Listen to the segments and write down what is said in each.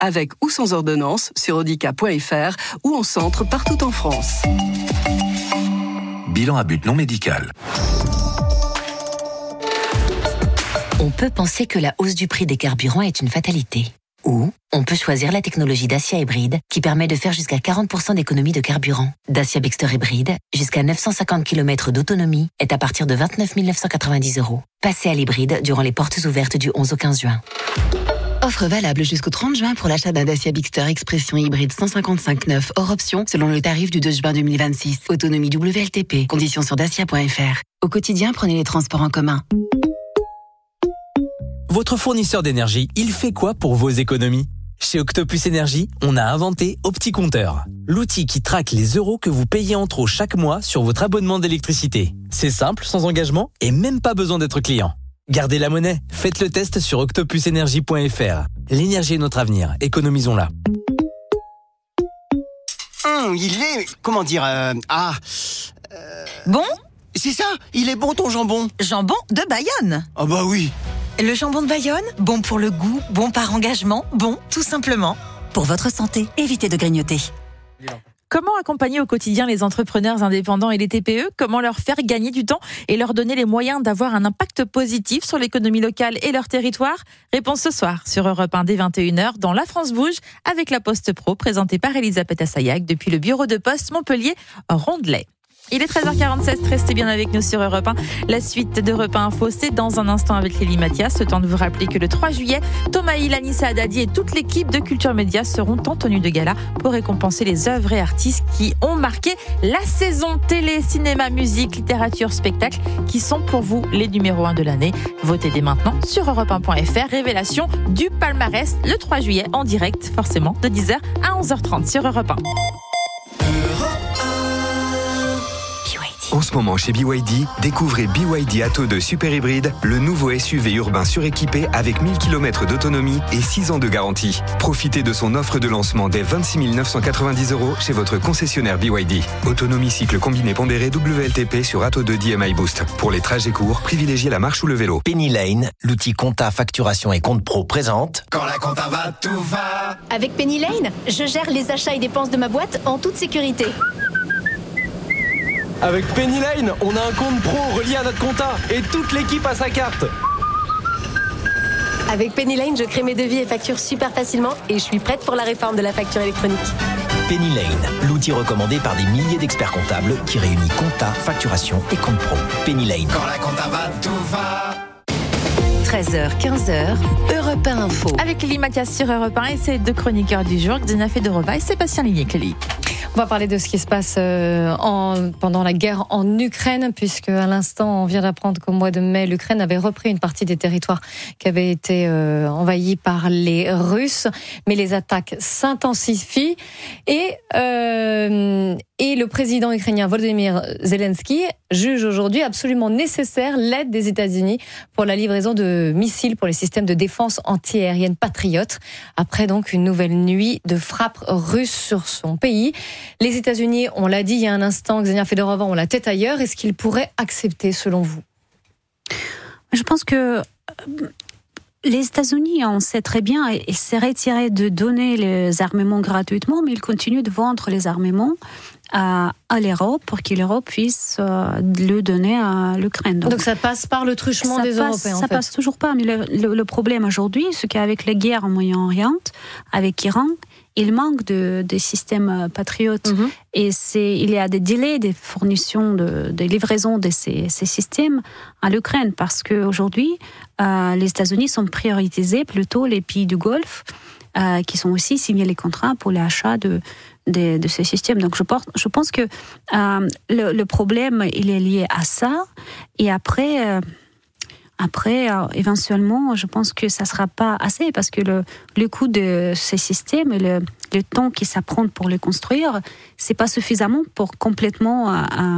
avec ou sans ordonnance sur audica.fr ou en centre partout en France. Bilan à but non médical. On peut penser que la hausse du prix des carburants est une fatalité. Ou on peut choisir la technologie Dacia Hybride qui permet de faire jusqu'à 40% d'économie de carburant. Dacia Bigster Hybride, jusqu'à 950 km d'autonomie, est à partir de 29 990 €. Passez à l'hybride durant les portes ouvertes du 11 au 15 juin. Offre valable jusqu'au 30 juin pour l'achat d'un Dacia Bigster Expression Hybride 155/9 hors option selon le tarif du 2 juin 2026. Autonomie WLTP. Conditions sur dacia.fr. Au quotidien, prenez les transports en commun. Votre fournisseur d'énergie, il fait quoi pour vos économies ? Chez Octopus Énergie, on a inventé OptiCompteur, l'outil qui traque les euros que vous payez en trop chaque mois sur votre abonnement d'électricité. C'est simple, sans engagement et même pas besoin d'être client. Gardez la monnaie, faites le test sur octopusenergie.fr. L'énergie est notre avenir, économisons-la. Il est... comment dire... Bon ? C'est ça, il est bon ton jambon. Jambon de Bayonne. Ah bah oui. Le jambon de Bayonne, bon pour le goût, bon par engagement, bon tout simplement. Pour votre santé, évitez de grignoter. Comment accompagner au quotidien les entrepreneurs indépendants et les TPE ? Comment leur faire gagner du temps et leur donner les moyens d'avoir un impact positif sur l'économie locale et leur territoire ? Réponse ce soir sur Europe 1 dès 21h dans La France Bouge avec la Poste Pro présentée par Elisabeth Assayag depuis le bureau de poste Montpellier-Rondelet. Il est 13h47, restez bien avec nous sur Europe 1. La suite d'Europe 1 Info, c'est dans un instant avec Lélie Mathias. Le temps de vous rappeler que le 3 juillet, Thomas Hill, Anissa Haddadi et toute l'équipe de Culture Média seront en tenue de gala pour récompenser les œuvres et artistes qui ont marqué la saison télé, cinéma, musique, littérature, spectacle, qui sont pour vous les numéros 1 de l'année. Votez dès maintenant sur europe1.fr. Révélation du palmarès le 3 juillet en direct, forcément, de 10h à 11h30 sur Europe 1. En ce moment chez BYD, découvrez BYD Atto 2 Super Hybride, le nouveau SUV urbain suréquipé avec 1000 km d'autonomie et 6 ans de garantie. Profitez de son offre de lancement dès 26 990 € chez votre concessionnaire BYD. Autonomie cycle combiné pondéré WLTP sur Atto 2 DMI Boost. Pour les trajets courts, privilégiez la marche ou le vélo. Penny Lane, l'outil compta, facturation et compte pro présente. Quand la compta va, tout va. Avec Penny Lane, je gère les achats et dépenses de ma boîte en toute sécurité. Avec Penny Lane, on a un compte pro relié à notre compta et toute l'équipe a sa carte. Avec Penny Lane, je crée mes devis et factures super facilement et je suis prête pour la réforme de la facture électronique. Penny Lane, l'outil recommandé par des milliers d'experts comptables qui réunit compta, facturation et compte pro. Penny Lane. Quand la compta va, tout va. 13h, 15h, Europe 1 Info. Avec Lélie Mathias sur Europe 1 et ses deux chroniqueurs du jour, Xenia Fedorova et Sébastien Lignac. Lélie. On va parler de ce qui se passe pendant la guerre en Ukraine, puisque à l'instant, on vient d'apprendre qu'au mois de mai, l'Ukraine avait repris une partie des territoires qui avaient été envahis par les Russes. Mais les attaques s'intensifient et le président ukrainien Volodymyr Zelensky juge aujourd'hui absolument nécessaire l'aide des États-Unis pour la livraison de missiles pour les systèmes de défense anti-aérienne patriotes, après donc une nouvelle nuit de frappes russes sur son pays. Les États-Unis, on l'a dit il y a un instant, Xenia Fedorova, ont la tête ailleurs. Est-ce qu'ils pourraient accepter, selon vous ? Je pense que les États-Unis, on sait très bien, ils s'est retiré de donner les armements gratuitement, mais ils continuent de vendre les armements à l'Europe pour que l'Europe puisse le donner à l'Ukraine. Donc ça passe par le truchement des Européens. Ça passe toujours pas. Mais le problème aujourd'hui, c'est qu'avec la guerre au Moyen-Orient, avec l'Iran, il manque de systèmes patriotes. Et il y a des délais de fournition, de livraison de ces systèmes à l'Ukraine. Parce qu'aujourd'hui, les États-Unis sont prioritisés plutôt les pays du Golfe, qui sont aussi signés les contrats pour l'achat de ces systèmes. Donc je pense que le problème, il est lié à ça. Et après, éventuellement, je pense que ça ne sera pas assez parce que le coût de ces systèmes et le temps qui s'apprend pour les construire, ce n'est pas suffisamment pour complètement,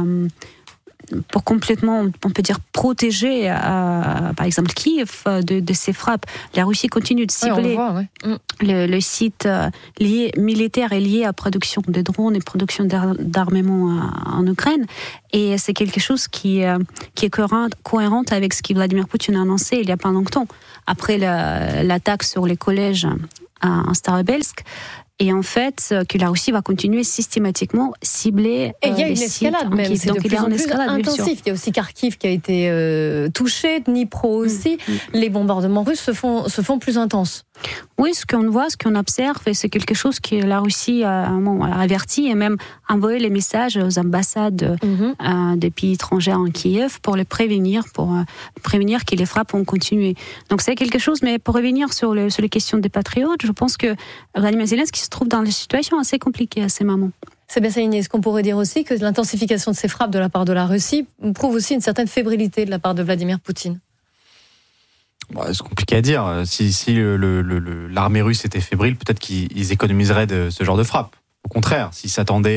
on peut dire, protéger, par exemple, Kiev de ces frappes. La Russie continue de cibler le site militaire est lié à la production de drones et production d'armement en Ukraine. Et c'est quelque chose qui est cohérent avec ce que Vladimir Poutine a annoncé il n'y a pas longtemps. Après l'attaque sur les collèges en Starobielsk. Et en fait, que la Russie va continuer systématiquement cibler. Et il y a une escalade même, c'est de plus en plus intensif. Il y a aussi Kharkiv qui a été touché, Dnipro aussi. Les bombardements russes se font plus intenses. Oui, ce qu'on observe, c'est quelque chose que la Russie a averti et même envoyé les messages aux ambassades des pays étrangers en Kiev pour les prévenir, que les frappes vont continuer. Donc c'est quelque chose, mais pour revenir sur les questions des patriotes, je pense que Vladimir Zelensky se trouve dans une situation assez compliquée à ces moments. Sébastien Ligné, est-ce qu'on pourrait dire aussi que l'intensification de ces frappes de la part de la Russie prouve aussi une certaine fébrilité de la part de Vladimir Poutine ? C'est compliqué à dire. Si l'armée russe était fébrile, peut-être qu'ils économiseraient de ce genre de frappe. Au contraire, s'ils s'attendaient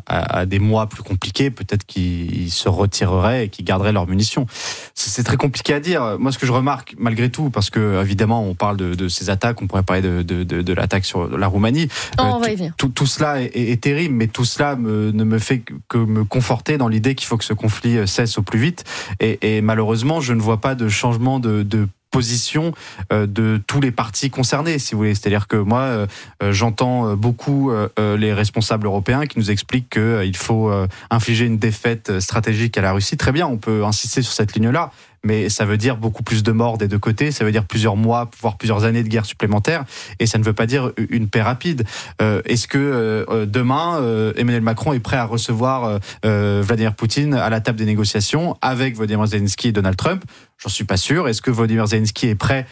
à des mois plus compliqués, peut-être qu'ils se retireraient et qu'ils garderaient leurs munitions. C'est très compliqué à dire. Moi, ce que je remarque, malgré tout, parce que évidemment, on parle de ces attaques, on pourrait parler de l'attaque sur la Roumanie. On va y venir. Tout cela est terrible, mais tout cela ne me fait que me conforter dans l'idée qu'il faut que ce conflit cesse au plus vite. Et malheureusement, je ne vois pas de changement de position de tous les partis concernés, si vous voulez. C'est-à-dire que moi, j'entends beaucoup les responsables européens qui nous expliquent qu'il faut infliger une défaite stratégique à la Russie. Très bien, on peut insister sur cette ligne-là, mais ça veut dire beaucoup plus de morts des deux côtés, ça veut dire plusieurs mois, voire plusieurs années de guerre supplémentaire, et ça ne veut pas dire une paix rapide. Est-ce que demain, Emmanuel Macron est prêt à recevoir Vladimir Poutine à la table des négociations avec Volodymyr Zelensky et Donald Trump ? J'en suis pas sûr. Est-ce que Volodymyr Zelensky est prêt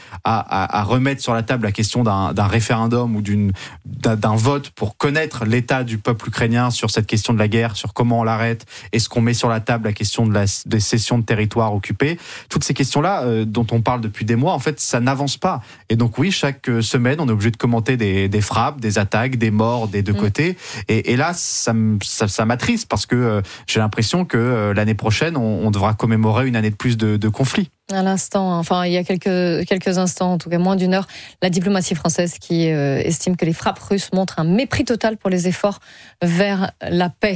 à remettre sur la table la question d'un référendum ou d'un vote pour connaître l'état du peuple ukrainien sur cette question de la guerre, sur comment on l'arrête? Est-ce qu'on met sur la table la question des cessions de territoires occupés? Toutes ces questions-là dont on parle depuis des mois, en fait, ça n'avance pas. Et donc oui, chaque semaine, on est obligé de commenter des frappes, des attaques, des morts des deux côtés. Et là, ça m'attriste parce que j'ai l'impression que l'année prochaine, on devra commémorer une année de plus de conflits. À l'instant, enfin il y a quelques instants, en tout cas moins d'une heure, la diplomatie française qui estime que les frappes russes montrent un mépris total pour les efforts vers la paix.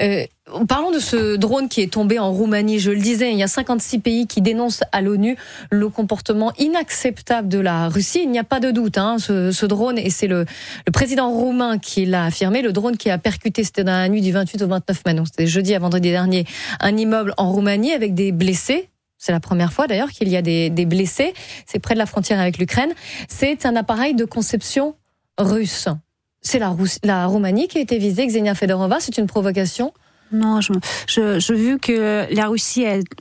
Parlons de ce drone qui est tombé en Roumanie. Je le disais, il y a 56 pays qui dénoncent à l'ONU le comportement inacceptable de la Russie. Il n'y a pas de doute, ce drone, et c'est le président roumain qui l'a affirmé, le drone qui a percuté, c'était dans la nuit du 28 au 29 mai, donc c'était jeudi à vendredi dernier, un immeuble en Roumanie avec des blessés. C'est la première fois d'ailleurs qu'il y a des blessés. C'est près de la frontière avec l'Ukraine. C'est un appareil de conception russe. C'est la Roumanie qui a été visée, Ksenia Fedorova. C'est une provocation? Non, je vu que la Russie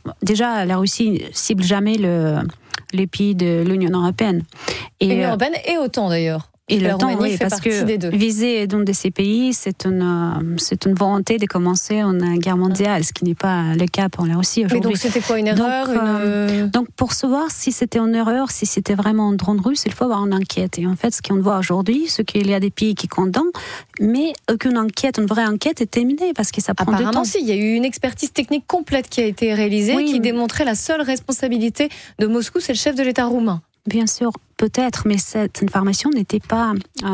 cible jamais les pays de l'Union européenne. L'Union européenne et OTAN d'ailleurs. Et le temps, oui, parce que viser donc de ces pays, c'est une volonté de commencer une guerre mondiale, ce qui n'est pas le cas pour la Russie aujourd'hui. Mais donc c'était quoi, une erreur? Donc pour savoir si c'était une erreur, si c'était vraiment un drone russe, il faut avoir une enquête. Et en fait, ce qu'on voit aujourd'hui, c'est qu'il y a des pays qui condamnent, mais aucune enquête, une vraie enquête est terminée parce que ça prend du temps. Apparemment, si, il y a eu une expertise technique complète qui a été réalisée, qui démontrait la seule responsabilité de Moscou, c'est le chef de l'État roumain. Bien sûr, peut-être, mais cette information n'était pas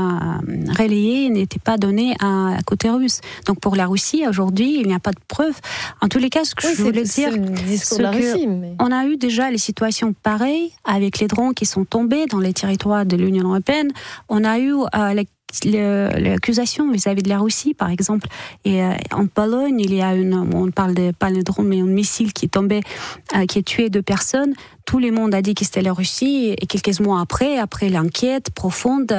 relayée, n'était pas donnée à côté russe. Donc pour la Russie, aujourd'hui, il n'y a pas de preuves. En tous les cas, ce que je voulais dire, c'est qu'on a eu déjà les situations pareilles avec les drones qui sont tombés dans les territoires de l'Union européenne. On a eu l'accusation vis-à-vis de la Russie, par exemple. Et en Pologne, il y a on parle pas de drone, mais un missile qui est tombé, qui a tué 2 personnes. Tout le monde a dit que c'était la Russie. Et quelques mois après l'enquête profonde,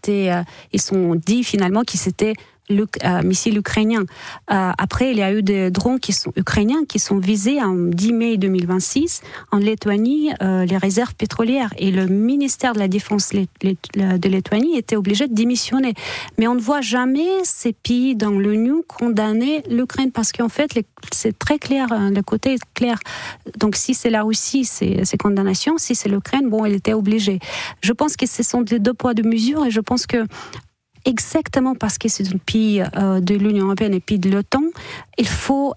ils ont dit finalement que c'était le missile ukrainien. Après, il y a eu des drones ukrainiens qui sont visés en 10 mai 2026 en Lettonie, les réserves pétrolières. Et le ministère de la Défense de Lettonie était obligé de démissionner. Mais on ne voit jamais ces pays dans l'ONU condamner l'Ukraine parce qu'en fait, c'est très clair, le côté est clair. Donc si c'est la Russie, c'est condamnation. Si c'est l'Ukraine, il était obligé. Je pense que ce sont des 2 poids, 2 mesures et je pense que exactement parce que c'est un pays de l'Union européenne et puis de l'OTAN, il faut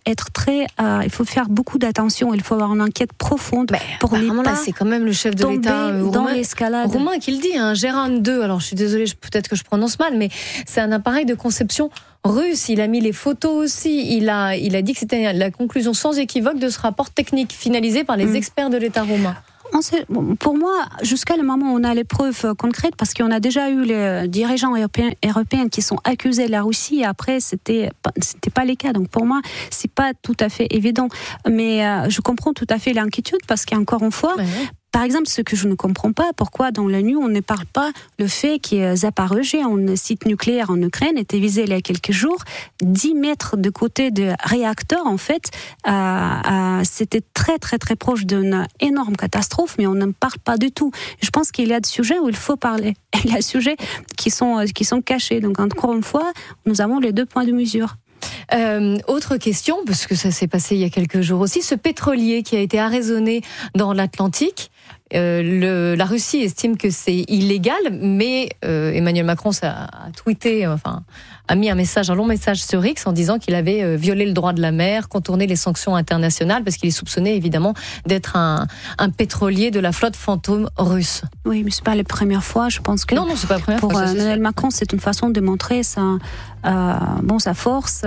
faire beaucoup d'attention, il faut avoir une enquête profonde pour les pas. Là, c'est quand même le chef de l'État roumain qui le dit, Gérard II. Alors je suis désolée, peut-être que je prononce mal, mais c'est un appareil de conception russe. Il a mis les photos aussi. Il a dit que c'était la conclusion sans équivoque de ce rapport technique finalisé par les experts de l'État roumain. Pour moi, jusqu'à le moment où on a les preuves concrètes, parce qu'on a déjà eu les dirigeants européens qui sont accusés de la Russie, et après c'était pas les cas. Donc pour moi, c'est pas tout à fait évident. Mais je comprends tout à fait l'inquiétude, parce qu'encore une fois, par exemple, ce que je ne comprends pas, pourquoi dans l'ONU on ne parle pas le fait que Zaporojye, un site nucléaire en Ukraine, était visé il y a quelques jours, 10 mètres de côté de réacteur, en fait, c'était très très très proche d'une énorme catastrophe, mais on n'en parle pas du tout. Je pense qu'il y a des sujets où il faut parler. Il y a des sujets qui sont cachés. Donc encore une fois, nous avons les deux points de mesure. Autre question, parce que ça s'est passé il y a quelques jours aussi, ce pétrolier qui a été arraisonné dans l'Atlantique, la Russie estime que c'est illégal, mais Emmanuel Macron a tweeté, a mis un long message sur X en disant qu'il avait violé le droit de la mer, contourné les sanctions internationales, parce qu'il est soupçonné évidemment d'être un pétrolier de la flotte fantôme russe. Oui, mais c'est pas la première fois, je pense que... Non, c'est pas la première fois. Pour Emmanuel Macron, c'est une façon de montrer sa force,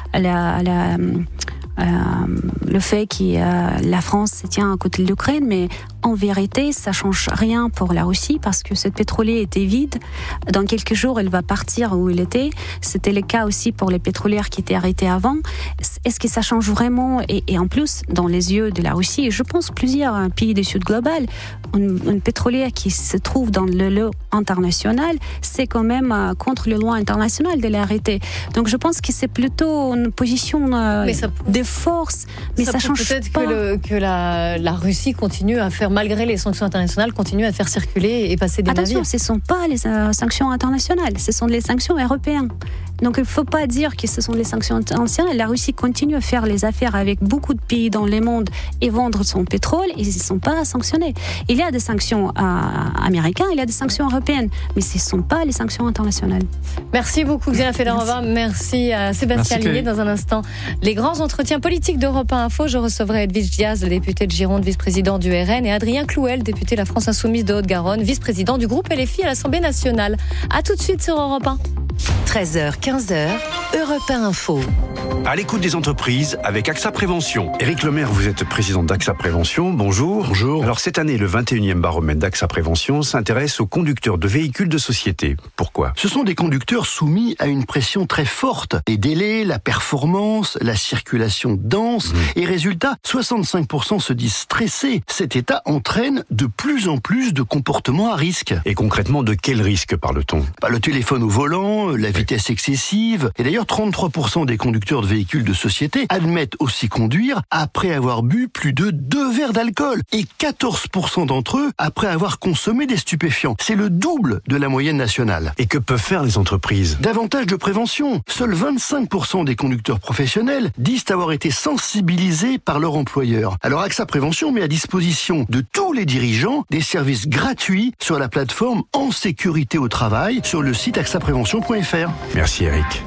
le fait que la France se tient à côté de l'Ukraine, mais en vérité, ça change rien pour la Russie, parce que ce pétrolier était vide. Dans quelques jours, il va partir où il était. C'était le cas aussi pour les pétrolières qui étaient arrêtés avant. Est-ce que ça change vraiment? Et en plus, dans les yeux de la Russie, et je pense plusieurs pays du Sud global, une pétrolière qui se trouve dans le lot international, c'est quand même contre le loi internationale de l'arrêter. Donc je pense que c'est plutôt une position de force, mais ça change peut-être pas. Que la Russie continue à faire, malgré les sanctions internationales, continue à faire circuler et passer des navires. Attention, ce ne sont pas les sanctions internationales, ce sont les sanctions européennes. Donc il ne faut pas dire que ce sont les sanctions internationales. La Russie continue à faire les affaires avec beaucoup de pays dans le monde et vendre son pétrole, et ils ne sont pas sanctionnés. Il y a des sanctions américaines, il y a des sanctions européennes, mais ce ne sont pas les sanctions internationales. Merci beaucoup Xenia Federova, merci à Sébastien Ligné. Dans un instant, les grands entretiens politiques d'Europe 1 Info. Je recevrai Edwige Diaz, le député de Gironde, vice-président du RN, et Adrien Clouel, député de la France Insoumise de Haute-Garonne, vice-président du groupe LFI à l'Assemblée nationale. A tout de suite sur Europe 1. 13h, 15h, Europe 1 Info. À l'écoute des entreprises avec AXA Prévention. Éric Lemaire, vous êtes président d'AXA Prévention. Bonjour. Bonjour. Alors cette année, le 21e baromètre d'AXA Prévention s'intéresse aux conducteurs de véhicules de société. Pourquoi ? Ce sont des conducteurs soumis à une pression très forte. Les délais, la performance, la circulation dense. Et résultat, 65% se disent stressés. Cet état entraîne de plus en plus de comportements à risque. Et concrètement, de quel risque parle-t-on ? Le téléphone au volant, la vitesse excessive. Et d'ailleurs, 33% des conducteurs de véhicules de société admettent aussi conduire après avoir bu plus de 2 verres d'alcool. Et 14% d'entre eux après avoir consommé des stupéfiants. C'est le double de la moyenne nationale. Et que peuvent faire les entreprises ? Davantage de prévention. Seuls 25% des conducteurs professionnels disent avoir été sensibilisés par leur employeur. Alors AXA Prévention met à disposition de tous les dirigeants des services gratuits sur la plateforme En Sécurité au Travail sur le site axaprévention.fr. Merci Eric.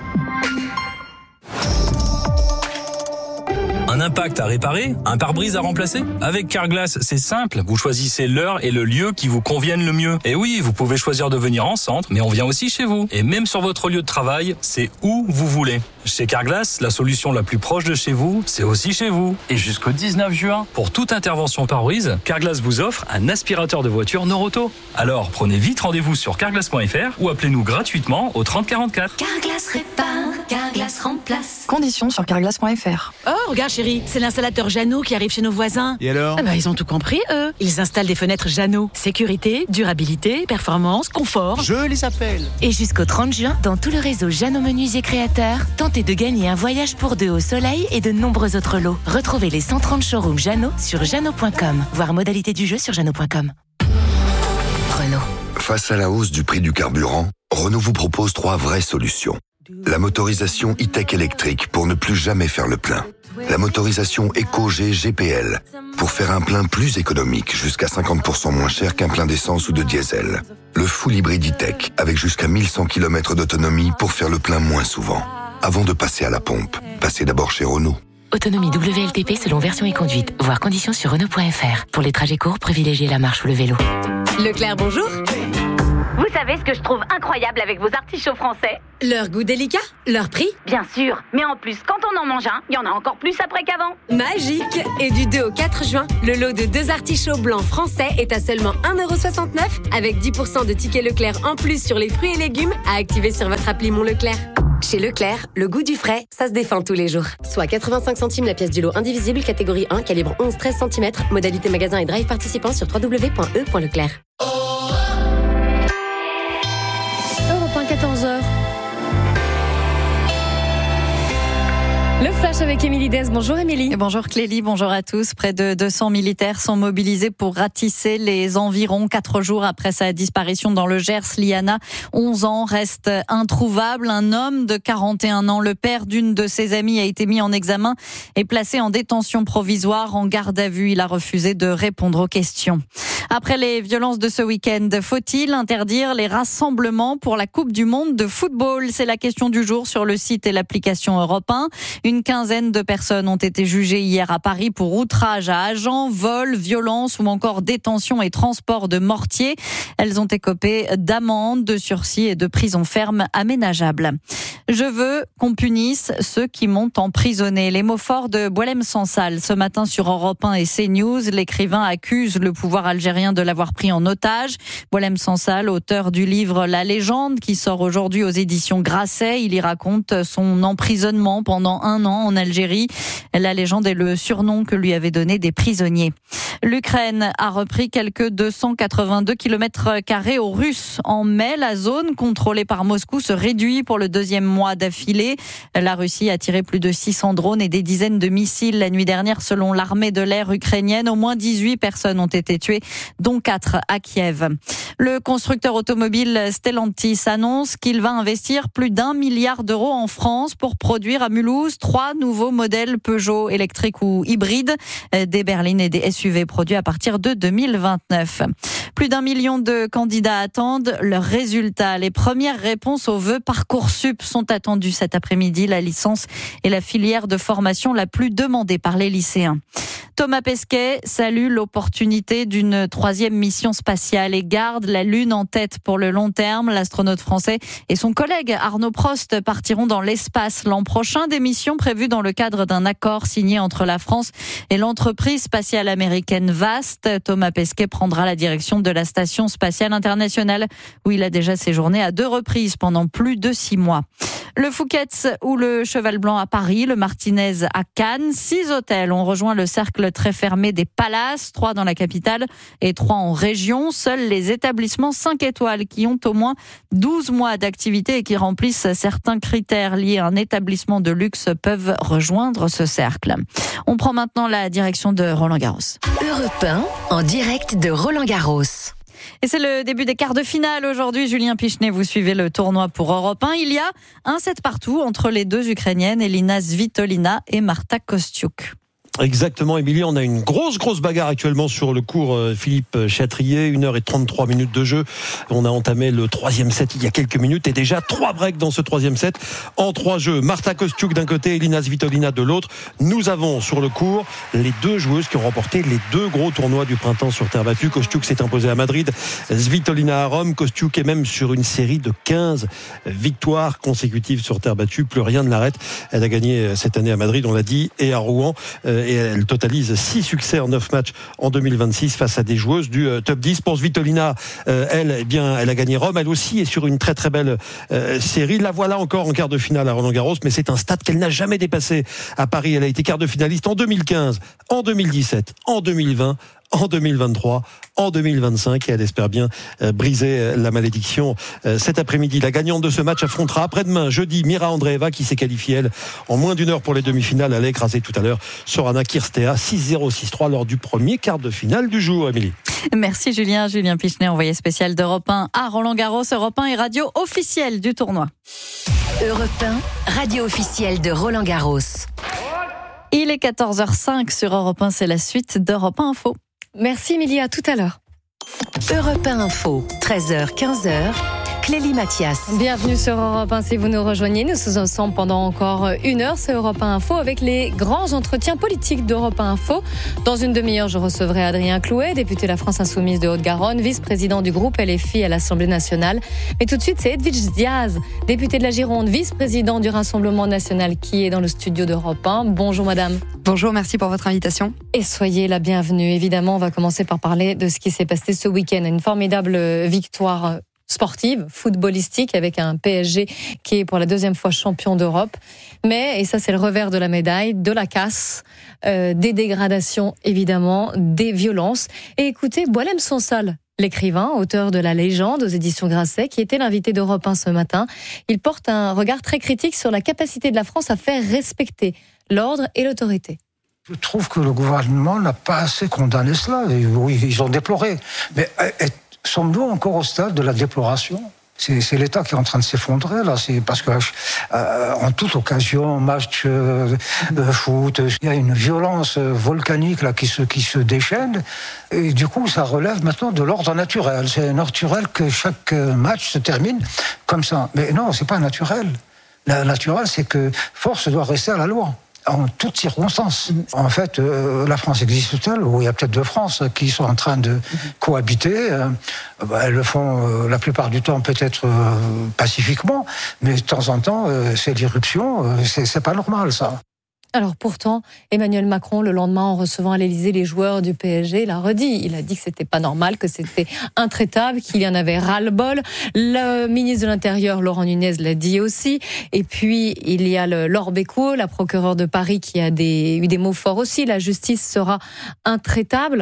Un impact à réparer, un pare-brise à remplacer ? Avec Carglass, c'est simple. Vous choisissez l'heure et le lieu qui vous conviennent le mieux. Et oui, vous pouvez choisir de venir en centre, mais on vient aussi chez vous. Et même sur votre lieu de travail, c'est où vous voulez. Chez Carglass, la solution la plus proche de chez vous, c'est aussi chez vous. Et jusqu'au 19 juin, pour toute intervention pare-brise, Carglass vous offre un aspirateur de voiture Noroto. Alors, prenez vite rendez-vous sur carglass.fr ou appelez-nous gratuitement au 30 44. Carglass répare, Carglass remplace. Conditions sur carglass.fr. Oh, regarde chérie, c'est l'installateur Jeannot qui arrive chez nos voisins. Et alors ? Ils ont tout compris, eux. Ils installent des fenêtres Jeannot. Sécurité, durabilité, performance, confort. Je les appelle. Et jusqu'au 30 juin, dans tout le réseau Jeannot Menuisier Créateurs, tentez de gagner un voyage pour 2 au soleil et de nombreux autres lots. Retrouvez les 130 showrooms Jeannot sur jeannot.com. Voir modalité du jeu sur jeannot.com. Renault. Face à la hausse du prix du carburant, Renault vous propose 3 vraies solutions. La motorisation e-tech électrique pour ne plus jamais faire le plein. La motorisation EcoG GPL pour faire un plein plus économique, jusqu'à 50% moins cher qu'un plein d'essence ou de diesel. Le full hybride e-tech avec jusqu'à 1100 km d'autonomie pour faire le plein moins souvent. Avant de passer à la pompe, passez d'abord chez Renault. Autonomie WLTP selon version et conduite. Voir conditions sur Renault.fr. Pour les trajets courts, privilégiez la marche ou le vélo. Leclerc, bonjour. Vous savez ce que je trouve incroyable avec vos artichauts français? Leur goût délicat? Leur prix? Bien sûr, mais en plus, quand on en mange un, il y en a encore plus après qu'avant. Magique! Et du 2 au 4 juin, le lot de 2 artichauts blancs français est à seulement 1,69€ avec 10% de tickets Leclerc en plus sur les fruits et légumes à activer sur votre appli Mon Leclerc. Chez Leclerc, le goût du frais, ça se défend tous les jours. Soit 85 centimes la pièce du lot indivisible, catégorie 1, calibre 11-13 cm, modalité magasin et drive participant sur www.e.leclerc. 14h. Le flash avec Émilie Dez. Bonjour Émilie. Et bonjour Clélie, bonjour à tous. Près de 200 militaires sont mobilisés pour ratisser les environs 4 jours après sa disparition dans le Gers. Liana, 11 ans, reste introuvable. Un homme de 41 ans, le père d'une de ses amies, a été mis en examen et placé en détention provisoire en garde à vue. Il a refusé de répondre aux questions. Après les violences de ce week-end, faut-il interdire les rassemblements pour la Coupe du Monde de football? C'est la question du jour sur le site et l'application Europe 1. Une quinzaine de personnes ont été jugées hier à Paris pour outrage à agent, vol, violence ou encore détention et transport de mortier. Elles ont écopé d'amendes, de sursis et de prison ferme aménageable. Je veux qu'on punisse ceux qui m'ont emprisonné. Les mots forts de Boualem Sansal ce matin sur Europe 1 et CNews. L'écrivain accuse le pouvoir algérien de l'avoir pris en otage. Boualem Sansal, auteur du livre La Légende, qui sort aujourd'hui aux éditions Grasset. Il y raconte son emprisonnement pendant 1 an en Algérie. La Légende est le surnom que lui avaient donné des prisonniers. L'Ukraine a repris quelques 282 km² aux Russes. En mai, la zone contrôlée par Moscou se réduit pour le 2e mois d'affilée. La Russie a tiré plus de 600 drones et des dizaines de missiles la nuit dernière selon l'armée de l'air ukrainienne. Au moins 18 personnes ont été tuées, dont 4 à Kiev. Le constructeur automobile Stellantis annonce qu'il va investir plus d'1 milliard d'euros en France pour produire à Mulhouse 3 nouveaux modèles Peugeot électriques ou hybrides, des berlines et des SUV produits à partir de 2029. Plus d'1 million de candidats attendent leurs résultats. Les premières réponses aux vœux Parcoursup sont attendues cet après-midi. La licence est la filière de formation la plus demandée par les lycéens. Thomas Pesquet salue l'opportunité d'une 3e mission spatiale et garde la Lune en tête pour le long terme. L'astronaute français et son collègue Arnaud Prost partiront dans l'espace l'an prochain. Des missions prévues dans le cadre d'un accord signé entre la France et l'entreprise spatiale américaine Vast. Thomas Pesquet prendra la direction de la Station spatiale internationale où il a déjà séjourné à 2 reprises pendant plus de 6 mois. Le Fouquet's ou le Cheval Blanc à Paris, le Martinez à Cannes. 6 hôtels ont rejoint le cercle très fermé des Palaces, 3 dans la capitale et 3 en région. Seuls les établissements 5 étoiles qui ont au moins 12 mois d'activité et qui remplissent certains critères liés à un établissement de luxe peuvent rejoindre ce cercle. On prend maintenant la direction de Roland-Garros. Europe 1 en direct de Roland-Garros. Et c'est le début des quarts de finale aujourd'hui. Julien Pichenet, vous suivez le tournoi pour Europe 1. Il y a un set partout entre les 2 Ukrainiennes, Elina Svitolina et Marta Kostyuk. Exactement, Émilie, on a une grosse bagarre actuellement sur le cours Philippe Chatrier, 1h33 de jeu. On a entamé le 3e set il y a quelques minutes et déjà 3 breaks dans ce 3e set en 3 jeux. Marta Kostyuk d'un côté, Elina Svitolina de l'autre. Nous avons sur le cours les 2 joueuses qui ont remporté les 2 gros tournois du printemps sur terre battue. Kostyuk s'est imposée à Madrid, Svitolina à Rome. Kostyuk est même sur une série de 15 victoires consécutives sur terre battue. Plus rien ne l'arrête. Elle a gagné cette année à Madrid, on l'a dit, et à Rouen. Et elle totalise 6 succès en 9 matchs en 2026 face à des joueuses du top 10. Pour Svitolina, elle a gagné Rome. Elle aussi est sur une très belle série. La voilà encore en quart de finale à Roland-Garros, mais c'est un stade qu'elle n'a jamais dépassé à Paris. Elle a été quart de finaliste en 2015, en 2017, en 2020, en 2023, en 2025 et elle espère bien briser la malédiction cet après-midi. La gagnante de ce match affrontera après-demain, jeudi, Mira Andreeva qui s'est qualifiée elle en moins d'1 heure pour les demi-finales. Elle a écrasé tout à l'heure Sorana Cirstea 6-0, 6-3 lors du premier quart de finale du jour. Émilie. Merci Julien Pichenet, envoyé spécial d'Europe 1 à Roland-Garros. Europe 1 et radio officielle du tournoi. Europe 1, radio officielle de Roland-Garros. Il est 14h05 sur Europe 1, c'est la suite d'Europe 1 Info. Merci Émilie, à tout à l'heure. Europe 1 Info, 13h, 15h. Clélie Mathias. Bienvenue sur Europe 1 si vous nous rejoignez. Nous sommes ensemble pendant encore 1 heure. C'est Europe 1 Info avec les grands entretiens politiques d'Europe 1 Info. Dans une demi-heure, je recevrai Adrien Clouet, député de la France Insoumise de Haute-Garonne, vice-président du groupe LFI à l'Assemblée nationale. Mais tout de suite, c'est Edwige Diaz, député de la Gironde, vice-président du Rassemblement national, qui est dans le studio d'Europe 1. Bonjour madame. Bonjour, merci pour votre invitation. Et soyez la bienvenue. Évidemment, on va commencer par parler de ce qui s'est passé ce week-end. Une formidable victoire sportive, footballistique, avec un PSG qui est pour la 2e fois champion d'Europe. Mais, et ça c'est le revers de la médaille, de la casse, des dégradations évidemment, des violences. Et écoutez, Boualem Sansal, l'écrivain, auteur de La Légende aux éditions Grasset, qui était l'invité d'Europe 1 ce matin. Il porte un regard très critique sur la capacité de la France à faire respecter l'ordre et l'autorité. Je trouve que le gouvernement n'a pas assez condamné cela. Et oui, ils ont déploré. Mais sommes-nous encore au stade de la déploration ? C'est l'État qui est en train de s'effondrer, là. C'est parce que, en toute occasion, match de foot, il y a une violence volcanique, là, qui se déchaîne. Et du coup, ça relève maintenant de l'ordre naturel. C'est naturel que chaque match se termine comme ça. Mais non, c'est pas naturel. Le naturel, c'est que force doit rester à la loi. En toutes circonstances. En fait, la France existe-t-elle ? Ou il y a peut-être 2 France qui sont en train de cohabiter. Elles le font la plupart du temps peut-être pacifiquement, mais de temps en temps, c'est l'irruption. C'est pas normal, ça. Alors pourtant, Emmanuel Macron, le lendemain, en recevant à l'Élysée les joueurs du PSG, l'a redit. Il a dit que c'était pas normal, que c'était intraitable, qu'il y en avait ras-le-bol. Le ministre de l'Intérieur, Laurent Nunez, l'a dit aussi. Et puis, il y a Laure Becquot, la procureure de Paris, qui a eu des mots forts aussi. La justice sera intraitable.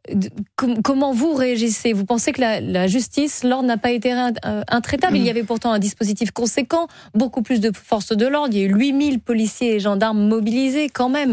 Comment vous réagissez ? Vous pensez que la justice, l'ordre n'a pas été intraitable ? Il y avait pourtant un dispositif conséquent, beaucoup plus de forces de l'ordre. Il y a eu 8000 policiers et gendarmes mobilisés quand même.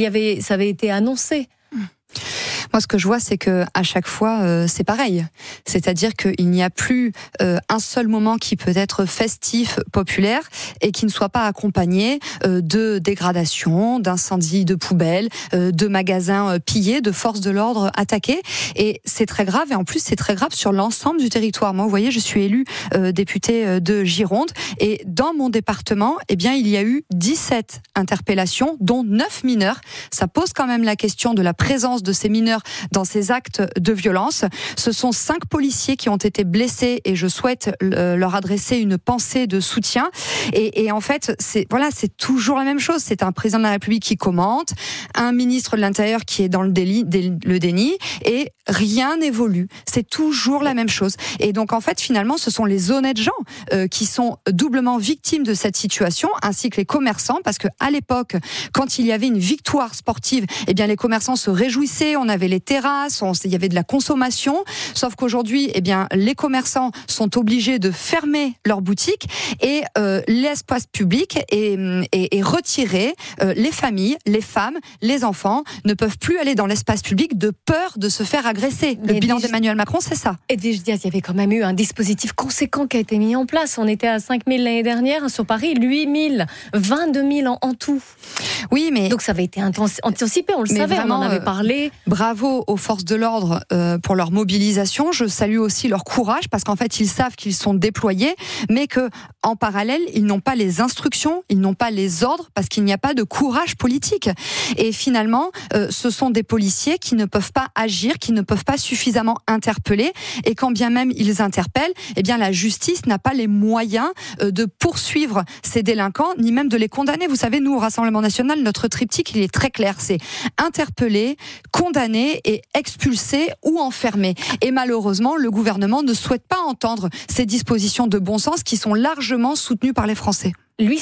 Ça avait été annoncé. Moi, ce que je vois, c'est que à chaque fois, c'est pareil. C'est-à-dire qu'il n'y a plus un seul moment qui peut être festif, populaire, et qui ne soit pas accompagné de dégradations, d'incendies de poubelles, de magasins pillés, de forces de l'ordre attaquées. Et c'est très grave. Et en plus, c'est très grave sur l'ensemble du territoire. Moi, vous voyez, je suis élue députée de Gironde, et dans mon département, eh bien, il y a eu 17 interpellations, dont 9 mineurs. Ça pose quand même la question de la présence de ces mineurs dans ces actes de violence. Ce sont 5 policiers qui ont été blessés et je souhaite leur adresser une pensée de soutien. Et en fait, c'est toujours la même chose. C'est un président de la République qui commente, un ministre de l'Intérieur qui est dans le déni et rien n'évolue. C'est toujours la même chose. Et donc en fait, finalement, ce sont les honnêtes gens qui sont doublement victimes de cette situation, ainsi que les commerçants, parce que à l'époque, quand il y avait une victoire sportive, eh bien les commerçants se réjouissaient, on avait les terrasses, il y avait de la consommation, sauf qu'aujourd'hui, eh bien, les commerçants sont obligés de fermer leurs boutiques et l'espace public est retiré. Les familles, les femmes, les enfants ne peuvent plus aller dans l'espace public de peur de se faire agresser. Le bilan d'Emmanuel Macron, c'est ça. Edwige Diaz, il y avait quand même eu un dispositif conséquent qui a été mis en place. On était à 5 000 l'année dernière, sur Paris, 8 000, 22 000 en tout. Oui, mais... Donc ça avait été anticipé, on le savait, vraiment, on en avait parlé. Bravo aux forces de l'ordre pour leur mobilisation. Je salue aussi leur courage parce qu'en fait, ils savent qu'ils sont déployés, mais que en parallèle, ils n'ont pas les instructions, ils n'ont pas les ordres parce qu'il n'y a pas de courage politique. Et finalement, ce sont des policiers qui ne peuvent pas agir, qui ne peuvent pas suffisamment interpeller. Et quand bien même ils interpellent, eh bien la justice n'a pas les moyens de poursuivre ces délinquants, ni même de les condamner. Vous savez, nous, au Rassemblement national, notre triptyque, il est très clair. C'est interpeller, condamner et expulser ou enfermer. Et malheureusement, le gouvernement ne souhaite pas entendre ces dispositions de bon sens qui sont largement soutenues par les Français.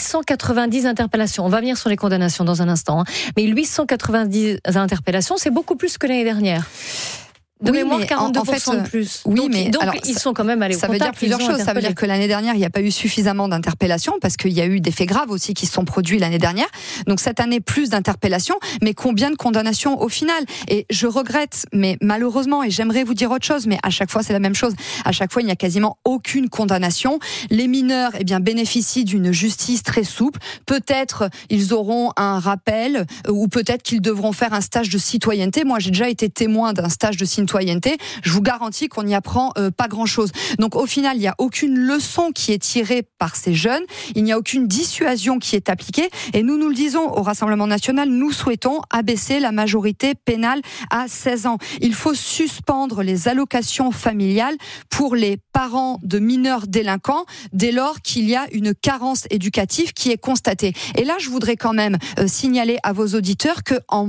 890 interpellations. On va venir sur les condamnations dans un instant. Mais 890 interpellations, c'est beaucoup plus que l'année dernière. De mémoire, 42% de plus. Oui, donc, mais donc alors, ils sont quand même allés au contact. Ça veut dire plusieurs choses. Ça veut dire que l'année dernière, il n'y a pas eu suffisamment d'interpellations parce qu'il y a eu des faits graves aussi qui se sont produits l'année dernière. Donc cette année, plus d'interpellations. Mais combien de condamnations au final ? Et je regrette, mais malheureusement, et j'aimerais vous dire autre chose, mais à chaque fois, c'est la même chose. À chaque fois, il n'y a quasiment aucune condamnation. Les mineurs, eh bien, bénéficient d'une justice très souple. Peut-être ils auront un rappel ou peut-être qu'ils devront faire un stage de citoyenneté. Moi, j'ai déjà été témoin d'un stage de citoyenneté citoyenneté, je vous garantis qu'on n'y apprend pas grand-chose. Donc au final, il n'y a aucune leçon qui est tirée par ces jeunes, il n'y a aucune dissuasion qui est appliquée, et nous le disons au Rassemblement national, nous souhaitons abaisser la majorité pénale à 16 ans. Il faut suspendre les allocations familiales pour les parents de mineurs délinquants dès lors qu'il y a une carence éducative qui est constatée. Et là, je voudrais quand même signaler à vos auditeurs que en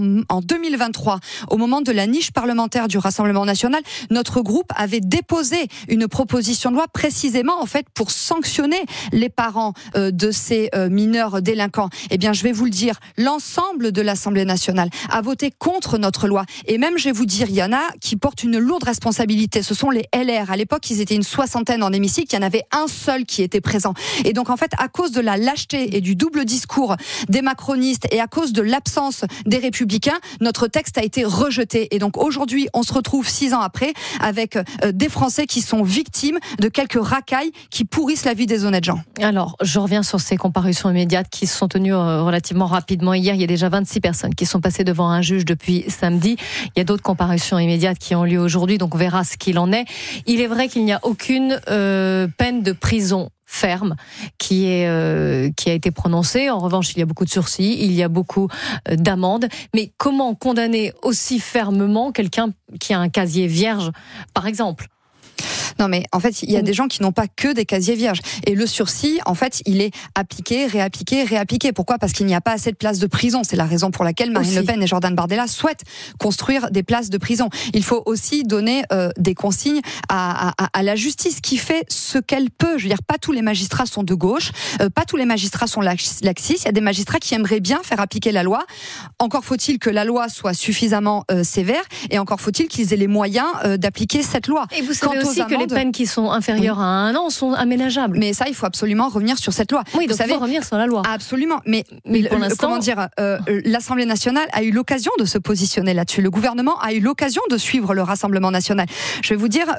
2023, au moment de la niche parlementaire du Rassemblement national, notre groupe avait déposé une proposition de loi précisément en fait pour sanctionner les parents de ces mineurs délinquants. Eh bien, je vais vous le dire, l'ensemble de l'Assemblée nationale a voté contre notre loi. Et même, je vais vous dire, il y en a qui portent une lourde responsabilité. Ce sont les LR. À l'époque, ils étaient une soixantaine en hémicycle. Il y en avait un seul qui était présent. Et donc, en fait, à cause de la lâcheté et du double discours des macronistes et à cause de l'absence des républicains, notre texte a été rejeté. Et donc, aujourd'hui, on se retrouve 6 ans après avec des Français qui sont victimes de quelques racailles qui pourrissent la vie des honnêtes gens. Alors, je reviens sur ces comparutions immédiates qui se sont tenues relativement rapidement. Hier, il y a déjà 26 personnes qui sont passées devant un juge depuis samedi. Il y a d'autres comparutions immédiates qui ont lieu aujourd'hui, donc on verra ce qu'il en est. Il est vrai qu'il n'y a aucune peine de prison ferme qui a été prononcée. En revanche, il y a beaucoup de sursis, il y a beaucoup d'amendes. Mais comment condamner aussi fermement quelqu'un qui a un casier vierge, par exemple ? Non, mais en fait, il y a des gens qui n'ont pas que des casiers vierges. Et le sursis, en fait, il est appliqué, réappliqué. Pourquoi ? Parce qu'il n'y a pas assez de places de prison. C'est la raison pour laquelle Marine Le Pen et Jordan Bardella souhaitent construire des places de prison. Il faut aussi donner des consignes à la justice qui fait ce qu'elle peut. Je veux dire, pas tous les magistrats sont de gauche, pas tous les magistrats sont laxistes. Il y a des magistrats qui aimeraient bien faire appliquer la loi. Encore faut-il que la loi soit suffisamment sévère et encore faut-il qu'ils aient les moyens d'appliquer cette loi. Et vous savez aussi que les peines qui sont inférieures à 1 an sont aménageables. Mais ça, il faut absolument revenir sur cette loi. Oui, donc il faut revenir sur la loi. Absolument. Mais pour l'instant, l'Assemblée nationale a eu l'occasion de se positionner là-dessus. Le gouvernement a eu l'occasion de suivre le Rassemblement national. Je vais vous dire,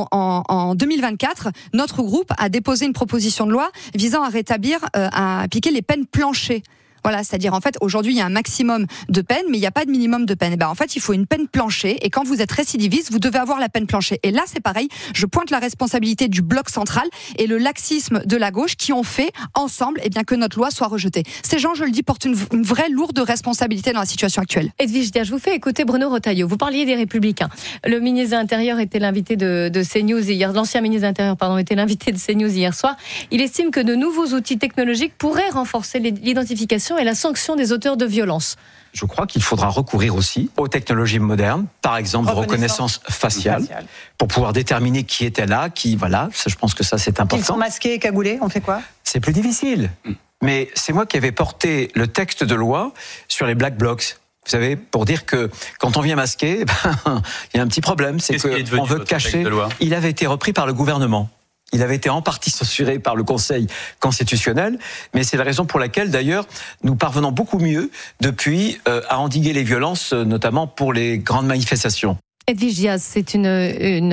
en 2024, notre groupe a déposé une proposition de loi visant à rétablir, à appliquer les peines planchées. Voilà, c'est-à-dire en fait aujourd'hui il y a un maximum de peine, mais il n'y a pas de minimum de peine. Et ben en fait il faut une peine planchée, et quand vous êtes récidiviste, vous devez avoir la peine planchée. Et là c'est pareil, je pointe la responsabilité du bloc central et le laxisme de la gauche qui ont fait ensemble que notre loi soit rejetée. Ces gens, je le dis, portent une vraie lourde responsabilité dans la situation actuelle. Edwige Dia, je vous fais écouter Bruno Retailleau. Vous parliez des Républicains. Le ministre de l'Intérieur était l'invité de CNews hier. L'ancien ministre de l'Intérieur, était l'invité de CNews hier soir. Il estime que de nouveaux outils technologiques pourraient renforcer l'identification et la sanction des auteurs de violences. Je crois qu'il faudra recourir aussi aux technologies modernes, par exemple de reconnaissance faciale, pour pouvoir déterminer qui était là, je pense que ça c'est important. Ils sont masqués et cagoulés, on fait quoi ? C'est plus difficile. Mais c'est moi qui avais porté le texte de loi sur les black blocs. Vous savez, pour dire que quand on vient masquer, il y a un petit problème, c'est qu'on veut cacher. Il avait été repris par le gouvernement. Il avait été en partie censuré par le Conseil constitutionnel, mais c'est la raison pour laquelle, d'ailleurs, nous parvenons beaucoup mieux depuis à endiguer les violences, notamment pour les grandes manifestations. Edwige Diaz, c'est une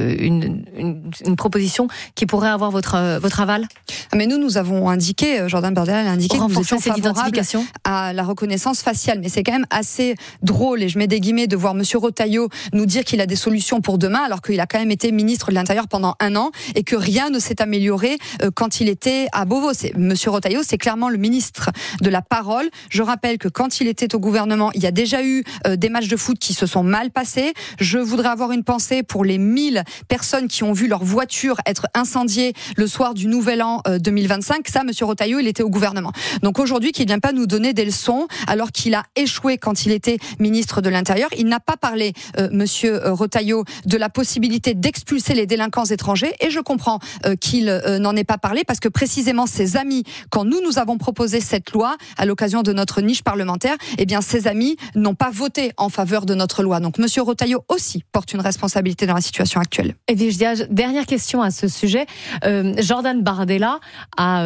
proposition qui pourrait avoir votre aval ? Mais nous avons indiqué, Jordan Bardella a indiqué que nous étions favorables à la reconnaissance faciale. Mais c'est quand même assez drôle, et je mets des guillemets, de voir Monsieur Retailleau nous dire qu'il a des solutions pour demain, alors qu'il a quand même été ministre de l'Intérieur pendant 1 an et que rien ne s'est amélioré quand il était à Beauvau. Monsieur Retailleau, c'est clairement le ministre de la parole. Je rappelle que quand il était au gouvernement, il y a déjà eu des matchs de foot qui se sont mal passés. Je voudrais avoir une pensée pour les 1000 personnes qui ont vu leur voiture être incendiée le soir du Nouvel An 2025. Ça, Monsieur Retailleau, il était au gouvernement. Donc aujourd'hui, qu'il ne vienne pas nous donner des leçons alors qu'il a échoué quand il était ministre de l'Intérieur. Il n'a pas parlé, Monsieur Retailleau, de la possibilité d'expulser les délinquants étrangers, et je comprends qu'il n'en ait pas parlé parce que précisément ses amis, quand nous avons proposé cette loi à l'occasion de notre niche parlementaire, ses amis n'ont pas voté en faveur de notre loi. Donc Monsieur Retailleau aussi porte une responsabilité dans la situation actuelle. Edwige Diaz, dernière question à ce sujet. Jordan Bardella a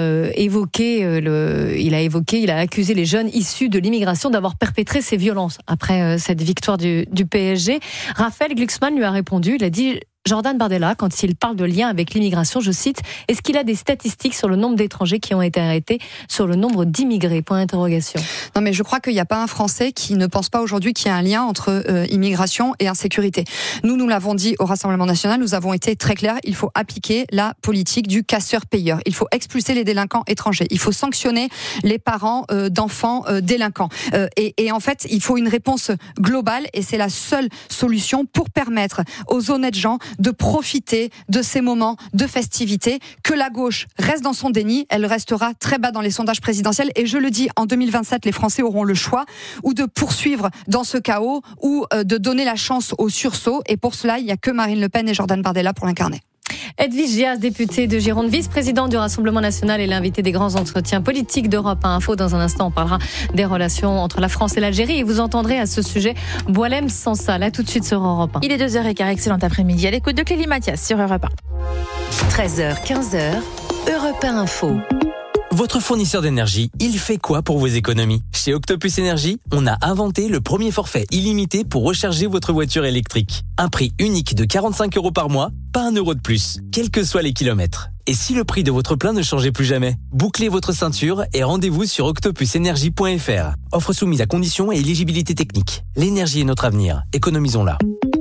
il a accusé les jeunes issus de l'immigration d'avoir perpétré ces violences après cette victoire du PSG. Raphaël Glucksmann lui a répondu, il a dit: Jordan Bardella, quand il parle de lien avec l'immigration, je cite, est-ce qu'il a des statistiques sur le nombre d'étrangers qui ont été arrêtés, sur le nombre d'immigrés ? Point d'interrogation. Non, mais je crois qu'il n'y a pas un Français qui ne pense pas aujourd'hui qu'il y a un lien entre immigration et insécurité. Nous l'avons dit au Rassemblement national, nous avons été très clairs, il faut appliquer la politique du casseur-payeur. Il faut expulser les délinquants étrangers. Il faut sanctionner les parents d'enfants délinquants. Et en fait, il faut une réponse globale et c'est la seule solution pour permettre aux honnêtes gens de profiter de ces moments de festivité. Que la gauche reste dans son déni, elle restera très bas dans les sondages présidentiels et je le dis, en 2027, les Français auront le choix ou de poursuivre dans ce chaos ou de donner la chance au sursaut et pour cela, il n'y a que Marine Le Pen et Jordan Bardella pour l'incarner. Edwige Diaz, députée de Gironde, vice-présidente du Rassemblement national et l'invité des grands entretiens politiques d'Europe 1 Info. Dans un instant, on parlera des relations entre la France et l'Algérie et vous entendrez à ce sujet Boualem Sansa. Là, tout de suite sur Europe 1. Il est 2h15, excellent après-midi. À l'écoute de Clélie Mathias sur Europe 1. 13h, 15h, Europe 1 Info. Votre fournisseur d'énergie, il fait quoi pour vos économies ? Chez Octopus Énergie, on a inventé le premier forfait illimité pour recharger votre voiture électrique. Un prix unique de 45 € par mois, pas 1 € de plus, quels que soient les kilomètres. Et si le prix de votre plein ne changeait plus jamais ? Bouclez votre ceinture et rendez-vous sur octopusenergie.fr. Offre soumise à conditions et éligibilité technique. L'énergie est notre avenir, économisons-la.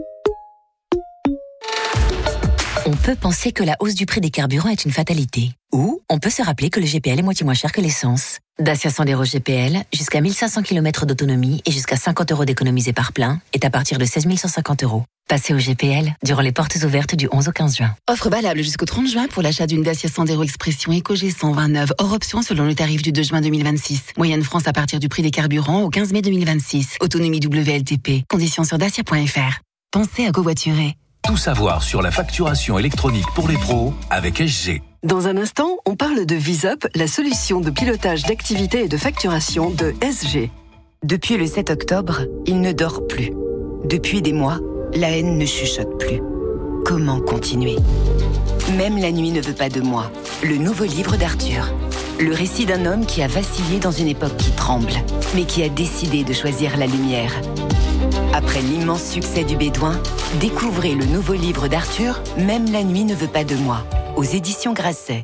On peut penser que la hausse du prix des carburants est une fatalité. Ou on peut se rappeler que le GPL est moitié moins cher que l'essence. Dacia Sandero GPL, jusqu'à 1500 km d'autonomie et jusqu'à 50 € d'économisés par plein, est à partir de 16 150 €. Passez au GPL durant les portes ouvertes du 11 au 15 juin. Offre valable jusqu'au 30 juin pour l'achat d'une Dacia Sandero Expression Eco G129, hors option selon le tarif du 2 juin 2026. Moyenne France à partir du prix des carburants au 15 mai 2026. Autonomie WLTP. Conditions sur dacia.fr. Pensez à covoiturer. Tout savoir sur la facturation électronique pour les pros avec SG. Dans un instant, on parle de VisUp, la solution de pilotage d'activité et de facturation de SG. Depuis le 7 octobre, il ne dort plus. Depuis des mois, la haine ne chuchote plus. Comment continuer ? Même la nuit ne veut pas de moi. Le nouveau livre d'Arthur. Le récit d'un homme qui a vacillé dans une époque qui tremble, mais qui a décidé de choisir la lumière. Après l'immense succès du Bédouin, découvrez le nouveau livre d'Arthur, Même la nuit ne veut pas de moi, aux éditions Grasset.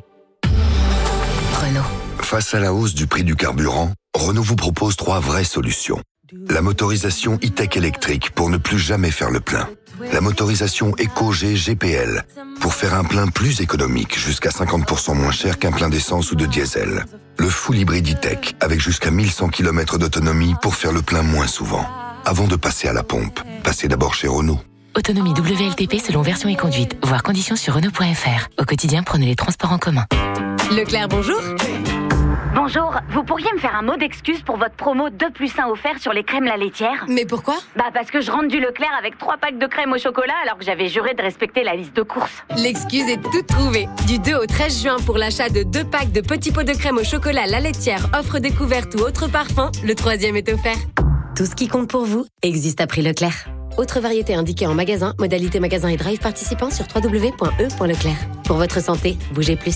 Renault. Face à la hausse du prix du carburant, Renault vous propose 3 vraies solutions. La motorisation e-tech électrique pour ne plus jamais faire le plein. La motorisation Eco-G GPL pour faire un plein plus économique, jusqu'à 50% moins cher qu'un plein d'essence ou de diesel. Le full hybride e-tech avec jusqu'à 1100 km d'autonomie pour faire le plein moins souvent. Avant de passer à la pompe, passez d'abord chez Renault. Autonomie WLTP selon version et conduite. Voir conditions sur Renault.fr. Au quotidien, prenez les transports en commun. Leclerc, bonjour. Bonjour, vous pourriez me faire un mot d'excuse pour votre promo 2+1 offert sur les crèmes La Laitière ? Mais pourquoi ? Parce que je rentre du Leclerc avec 3 packs de crème au chocolat alors que j'avais juré de respecter la liste de courses. L'excuse est toute trouvée. Du 2 au 13 juin pour l'achat de 2 packs de petits pots de crème au chocolat La Laitière, offre découverte ou autre parfum, le 3e est offert. Tout ce qui compte pour vous existe à prix Leclerc. Autre variété indiquée en magasin, modalité magasin et drive participant sur www.e.leclerc. Pour votre santé, bougez plus.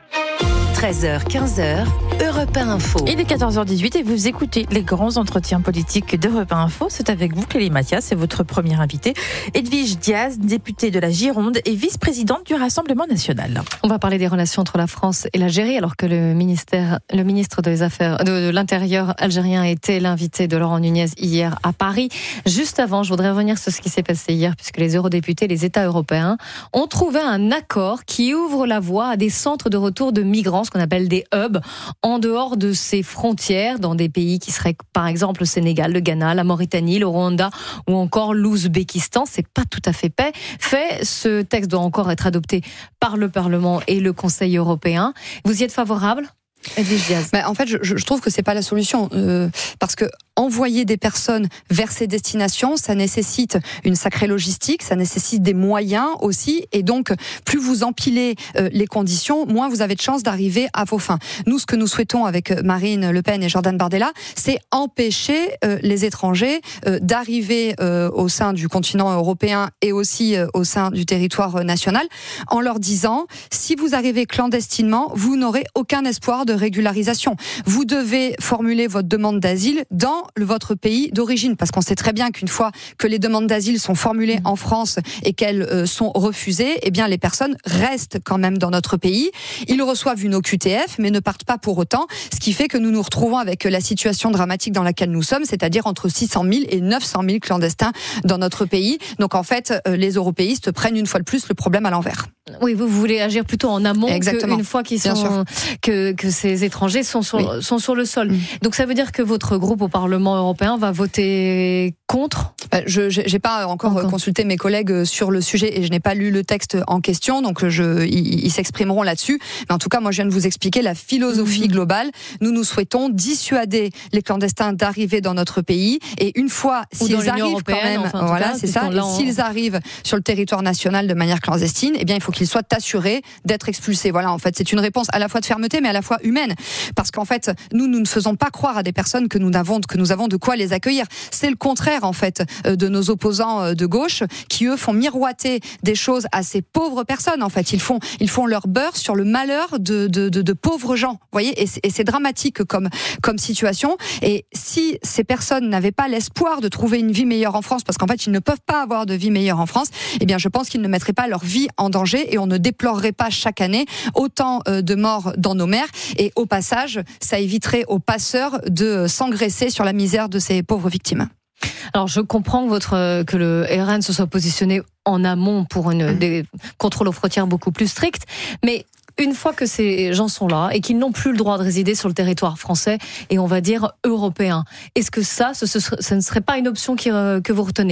13h, 15h, Europe 1 Info. Il est 14h18 et vous écoutez les grands entretiens politiques d'Europe 1 Info. C'est avec vous, Clélie Mathias, c'est votre première invitée. Edwige Diaz, députée de la Gironde et vice-présidente du Rassemblement national. On va parler des relations entre la France et l'Algérie, alors que le ministre des Affaires de l'Intérieur algérien était l'invité de Laurent Nunez hier à Paris. Juste avant, je voudrais revenir sur ce qui s'est passé hier, puisque les eurodéputés, les États européens, ont trouvé un accord qui ouvre la voie à des centres de retour de migrants, ce qu'on appelle des hubs, en dehors de ses frontières, dans des pays qui seraient par exemple le Sénégal, le Ghana, la Mauritanie, le Rwanda ou encore l'Ouzbékistan. C'est pas tout à fait fait. Ce texte doit encore être adopté par le Parlement et le Conseil européen. Vous y êtes favorable ? En fait, je trouve que c'est pas la solution, parce que envoyer des personnes vers ces destinations, ça nécessite une sacrée logistique, ça nécessite des moyens aussi, et donc plus vous empilez les conditions, moins vous avez de chances d'arriver à vos fins. Nous, ce que nous souhaitons avec Marine Le Pen et Jordan Bardella, c'est empêcher les étrangers d'arriver au sein du continent européen et aussi au sein du territoire national, en leur disant, si vous arrivez clandestinement, vous n'aurez aucun espoir de régularisation. Vous devez formuler votre demande d'asile dans votre pays d'origine, parce qu'on sait très bien qu'une fois que les demandes d'asile sont formulées en France et qu'elles sont refusées, eh bien les personnes restent quand même dans notre pays. Ils reçoivent une OQTF, mais ne partent pas pour autant, ce qui fait que nous nous retrouvons avec la situation dramatique dans laquelle nous sommes, c'est-à-dire entre 600 000 et 900 000 clandestins dans notre pays. Donc en fait, les européistes prennent une fois de plus le problème à l'envers. Oui, vous voulez agir plutôt en amont qu'une fois qu'ils sont que ces étrangers sont sur le sol. Donc ça veut dire que votre groupe au Parlement européen va voter contre ? Je n'ai pas encore consulté mes collègues sur le sujet et je n'ai pas lu le texte en question, donc ils s'exprimeront là-dessus. Mais en tout cas, moi je viens de vous expliquer la philosophie globale. Nous souhaitons dissuader les clandestins d'arriver dans notre pays et une fois s'ils arrivent quand même, s'ils arrivent sur le territoire national de manière clandestine, eh bien il faut qu'ils soient assurés d'être expulsés. Voilà, en fait, c'est une réponse à la fois de fermeté mais à la fois humaine, parce qu'en fait, nous ne faisons pas croire à des personnes que nous avons de quoi les accueillir. C'est le contraire en fait de nos opposants de gauche qui eux font miroiter des choses à ces pauvres personnes. En fait, ils font leur beurre sur le malheur de pauvres gens. Vous voyez, et c'est dramatique comme situation. Et si ces personnes n'avaient pas l'espoir de trouver une vie meilleure en France, parce qu'en fait ils ne peuvent pas avoir de vie meilleure en France, eh bien je pense qu'ils ne mettraient pas leur vie en danger et on ne déplorerait pas chaque année autant de morts dans nos mers. Et au passage, ça éviterait aux passeurs de s'engraisser sur la misère de ces pauvres victimes. Alors je comprends que le RN se soit positionné en amont pour des contrôles aux frontières beaucoup plus stricts, mais une fois que ces gens sont là et qu'ils n'ont plus le droit de résider sur le territoire français et on va dire européen, est-ce que ça ne serait pas une option que vous retenez ?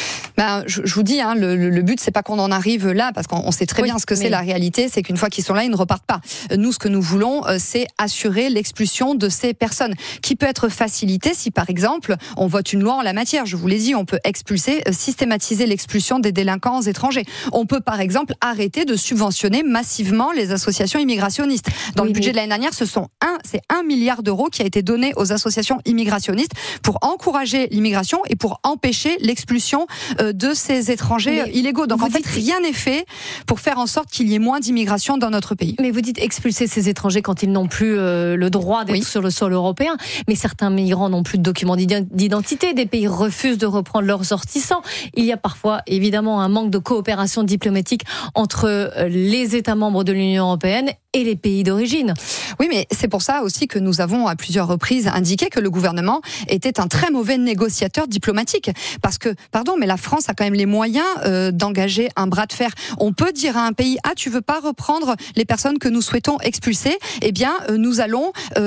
Je vous dis, le but c'est pas qu'on en arrive là, parce qu'on sait très bien ce que c'est la réalité, c'est qu'une fois qu'ils sont là, ils ne repartent pas. Nous, ce que nous voulons, c'est assurer l'expulsion de ces personnes, qui peut être facilitée si par exemple on vote une loi en la matière. Je vous l'ai dit, on peut systématiser l'expulsion des délinquants étrangers. On peut par exemple arrêter de subventionner massivement les associations immigrationnistes. Dans le budget de l'année dernière, c'est 1 milliard d'euros qui a été donné aux associations immigrationnistes pour encourager l'immigration et pour empêcher l'expulsion de ces étrangers illégaux. Donc en fait, rien n'est fait pour faire en sorte qu'il y ait moins d'immigration dans notre pays. Mais vous dites expulser ces étrangers quand ils n'ont plus le droit d'être sur le sol européen, mais certains migrants n'ont plus de documents d'identité, des pays refusent de reprendre leurs ressortissants. Il y a parfois évidemment un manque de coopération diplomatique entre les États membres de l'Union européenne et les pays d'origine. Oui, mais c'est pour ça aussi que nous avons à plusieurs reprises indiqué que le gouvernement était un très mauvais négociateur diplomatique. Parce que, mais la France a quand même les moyens d'engager un bras de fer. On peut dire à un pays, tu veux pas reprendre les personnes que nous souhaitons expulser ? Eh bien, nous allons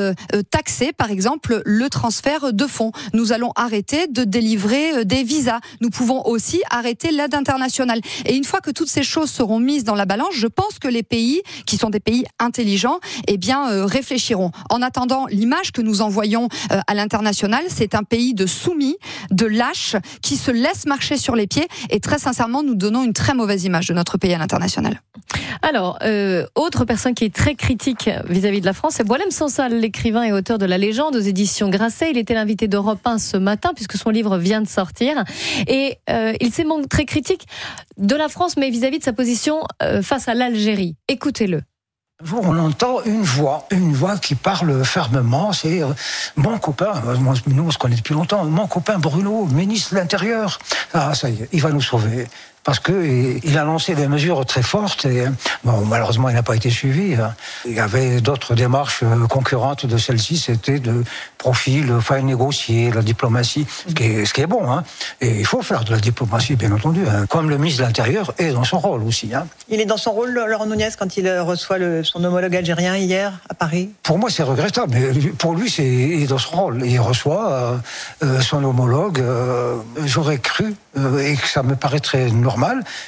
taxer, par exemple, le transfert de fonds. Nous allons arrêter de délivrer des visas. Nous pouvons aussi arrêter l'aide internationale. Et une fois que toutes ces choses seront mises dans la balance, je pense que les pays, qui sont des pays intelligents, réfléchiront. En attendant, l'image que nous envoyons à l'international, c'est un pays de soumis, de lâches, qui se laisse marcher sur les pieds. Et très sincèrement, nous donnons une très mauvaise image de notre pays à l'international. Alors, autre personne qui est très critique vis-à-vis de la France, c'est Boualem Sansal, l'écrivain et auteur de La Légende aux éditions Grasset. Il était l'invité d'Europe 1 ce matin, puisque son livre vient de sortir. Et il s'est montré très critique de la France, mais vis-à-vis de sa position face à l'Algérie. Écoutez-le. On entend une voix qui parle fermement, c'est mon copain, nous on se connaît depuis longtemps, mon copain Bruno, ministre de l'Intérieur, ça y est, il va nous sauver. Parce qu'il a lancé des mesures très fortes et malheureusement il n'a pas été suivi. Il y avait d'autres démarches concurrentes de celle-ci, c'était de profil, négocier, la diplomatie, ce qui est bon. Et il faut faire de la diplomatie, bien entendu, comme le ministre de l'Intérieur est dans son rôle aussi. Il est dans son rôle, Laurent Nunez, quand il reçoit son homologue algérien hier à Paris ? Pour moi c'est regrettable, mais pour lui il est dans son rôle. Il reçoit son homologue, j'aurais cru, et que ça me paraîtrait normal,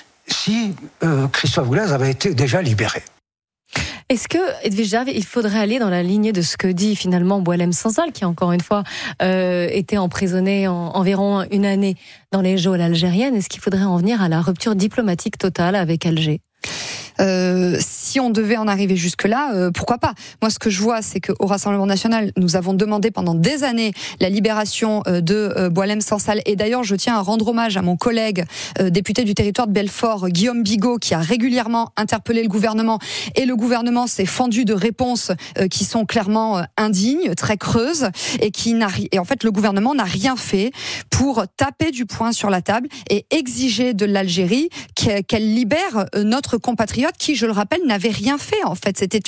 si Christophe Glaise avait été déjà libéré. Est-ce que, Edwige Jarve, il faudrait aller dans la lignée de ce que dit finalement Boualem Sansal, qui encore une fois était emprisonné environ une année dans les geôles algériennes? Est-ce qu'il faudrait en venir à la rupture diplomatique totale avec Alger ? Si on devait en arriver jusque-là, pourquoi pas ? Moi, ce que je vois, c'est qu'au Rassemblement national, nous avons demandé pendant des années la libération de Boualem Sansal. Et d'ailleurs, je tiens à rendre hommage à mon collègue député du territoire de Belfort, Guillaume Bigot, qui a régulièrement interpellé le gouvernement. Et le gouvernement s'est fendu de réponses qui sont clairement indignes, très creuses, et en fait, le gouvernement n'a rien fait pour taper du poing sur la table et exiger de l'Algérie qu'elle libère notre compatriote qui, je le rappelle, n'avait rien fait. En fait, c'était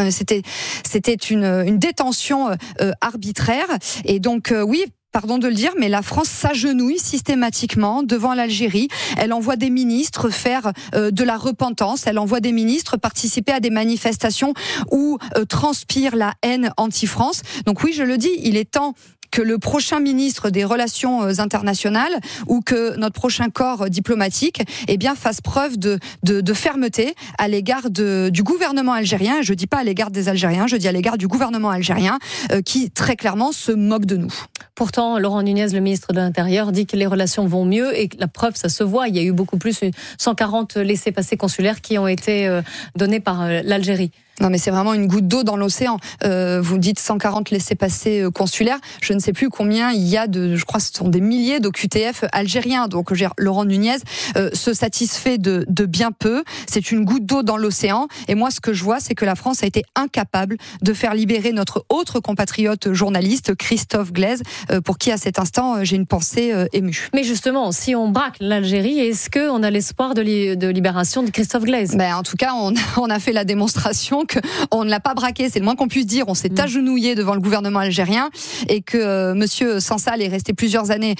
une détention arbitraire. Et donc, oui, pardon de le dire, mais la France s'agenouille systématiquement devant l'Algérie. Elle envoie des ministres faire de la repentance. Elle envoie des ministres participer à des manifestations où transpire la haine anti-France. Donc oui, je le dis, il est temps que le prochain ministre des Relations internationales ou que notre prochain corps diplomatique fasse preuve de fermeté à l'égard du gouvernement algérien. Je dis pas à l'égard des Algériens, je dis à l'égard du gouvernement algérien qui très clairement se moque de nous. Pourtant, Laurent Nunez, le ministre de l'Intérieur, dit que les relations vont mieux et que la preuve, ça se voit. Il y a eu beaucoup plus, 140 laissez-passer consulaires qui ont été donnés par l'Algérie. Non, mais c'est vraiment une goutte d'eau dans l'océan. Vous dites 140 laissez-passer consulaires. Je ne sais plus combien il y a je crois que ce sont des milliers d'OQTF algériens. Donc, Laurent Nunez se satisfait de bien peu. C'est une goutte d'eau dans l'océan. Et moi, ce que je vois, c'est que la France a été incapable de faire libérer notre autre compatriote journaliste, Christophe Glaise, pour qui, à cet instant, j'ai une pensée émue. Mais justement, si on braque l'Algérie, est-ce qu'on a l'espoir de libération de Christophe Glaise ? En tout cas, on a fait la démonstration qu'on ne l'a pas braqué, c'est le moins qu'on puisse dire. On s'est agenouillé devant le gouvernement algérien et que Monsieur Sansal est resté plusieurs années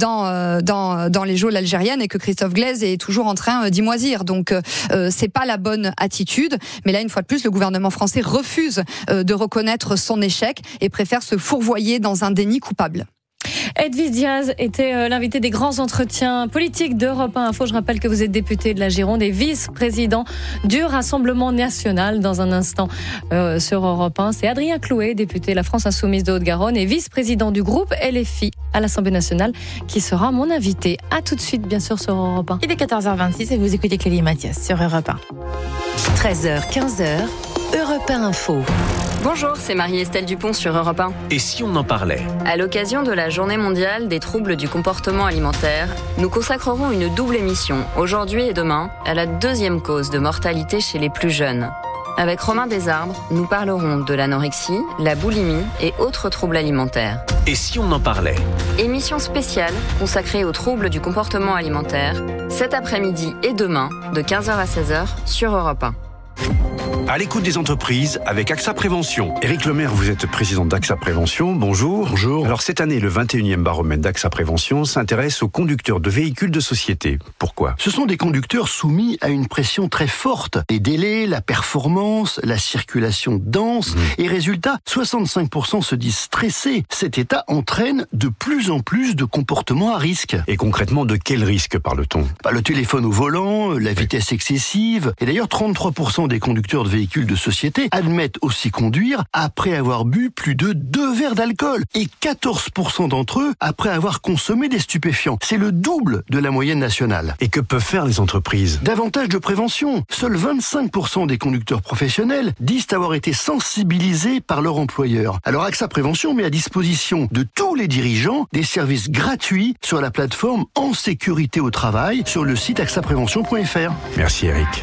dans les geôles algériennes et que Christophe Glaise est toujours en train d'y moisir. Donc c'est pas la bonne attitude. Mais là, une fois de plus, le gouvernement français refuse de reconnaître son échec et préfère se fourvoyer dans un déni coupable. Edwige Diaz était l'invité des grands entretiens politiques d'Europe 1 Info. Je rappelle que vous êtes député de la Gironde et vice-président du Rassemblement national. Dans un instant sur Europe 1, c'est Adrien Clouet, député de la France Insoumise de Haute-Garonne et vice-président du groupe LFI à l'Assemblée nationale, qui sera mon invité. À tout de suite, bien sûr, sur Europe 1. Il est 14h26 et vous écoutez Clélie Mathias sur Europe 1. 13h, 15h, Europe 1 Info. Bonjour, c'est Marie-Estelle Dupont sur Europe 1. Et si on en parlait ? À l'occasion de la Journée mondiale des troubles du comportement alimentaire, nous consacrerons une double émission, aujourd'hui et demain, à la deuxième cause de mortalité chez les plus jeunes. Avec Romain Desarbres, nous parlerons de l'anorexie, la boulimie et autres troubles alimentaires. Et si on en parlait ? Émission spéciale consacrée aux troubles du comportement alimentaire, cet après-midi et demain, de 15h à 16h, sur Europe 1. À l'écoute des entreprises avec AXA Prévention. Éric Lemaire, vous êtes président d'AXA Prévention. Bonjour. Bonjour. Alors cette année, le 21e baromètre d'AXA Prévention s'intéresse aux conducteurs de véhicules de société. Pourquoi ? Ce sont des conducteurs soumis à une pression très forte. Les délais, la performance, la circulation dense. Et résultat, 65% se disent stressés. Cet état entraîne de plus en plus de comportements à risque. Et concrètement, de quel risque parle-t-on ? Le téléphone au volant, la vitesse excessive. Et d'ailleurs, 33% des conducteurs de véhicules de société admettent aussi conduire après avoir bu plus de 2 verres d'alcool et 14% d'entre eux après avoir consommé des stupéfiants. C'est le double de la moyenne nationale. Et que peuvent faire les entreprises ? Davantage de prévention. Seuls 25% des conducteurs professionnels disent avoir été sensibilisés par leur employeur. Alors AXA Prévention met à disposition de tous les dirigeants des services gratuits sur la plateforme En sécurité au travail sur le site axaprévention.fr. Merci Eric.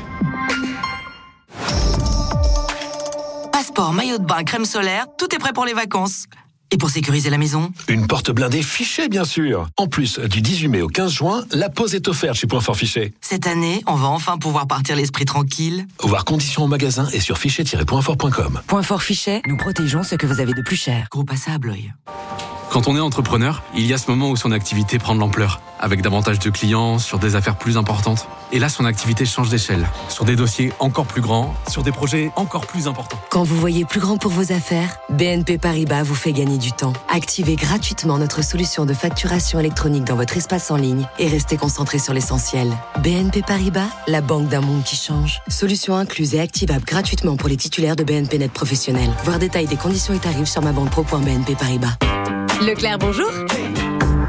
Passeport, maillot de bain, crème solaire, tout est prêt pour les vacances. Et pour sécuriser la maison ? Une porte blindée Fichet, bien sûr. En plus, du 18 mai au 15 juin, la pause est offerte chez Point Fort Fichet. Cette année, on va enfin pouvoir partir l'esprit tranquille. Voir conditions au magasin et sur fichet-pointfort.com. Point Fort Fichet, nous protégeons ce que vous avez de plus cher. Groupe ASSA à Blois. Quand on est entrepreneur, il y a ce moment où son activité prend de l'ampleur, avec davantage de clients, sur des affaires plus importantes. Et là, son activité change d'échelle, sur des dossiers encore plus grands, sur des projets encore plus importants. Quand vous voyez plus grand pour vos affaires, BNP Paribas vous fait gagner du temps. Activez gratuitement notre solution de facturation électronique dans votre espace en ligne et restez concentré sur l'essentiel. BNP Paribas, la banque d'un monde qui change. Solution incluse et activable gratuitement pour les titulaires de BNP Net professionnels. Voir détail des conditions et tarifs sur mabanque.bnp Paribas. Leclerc, bonjour.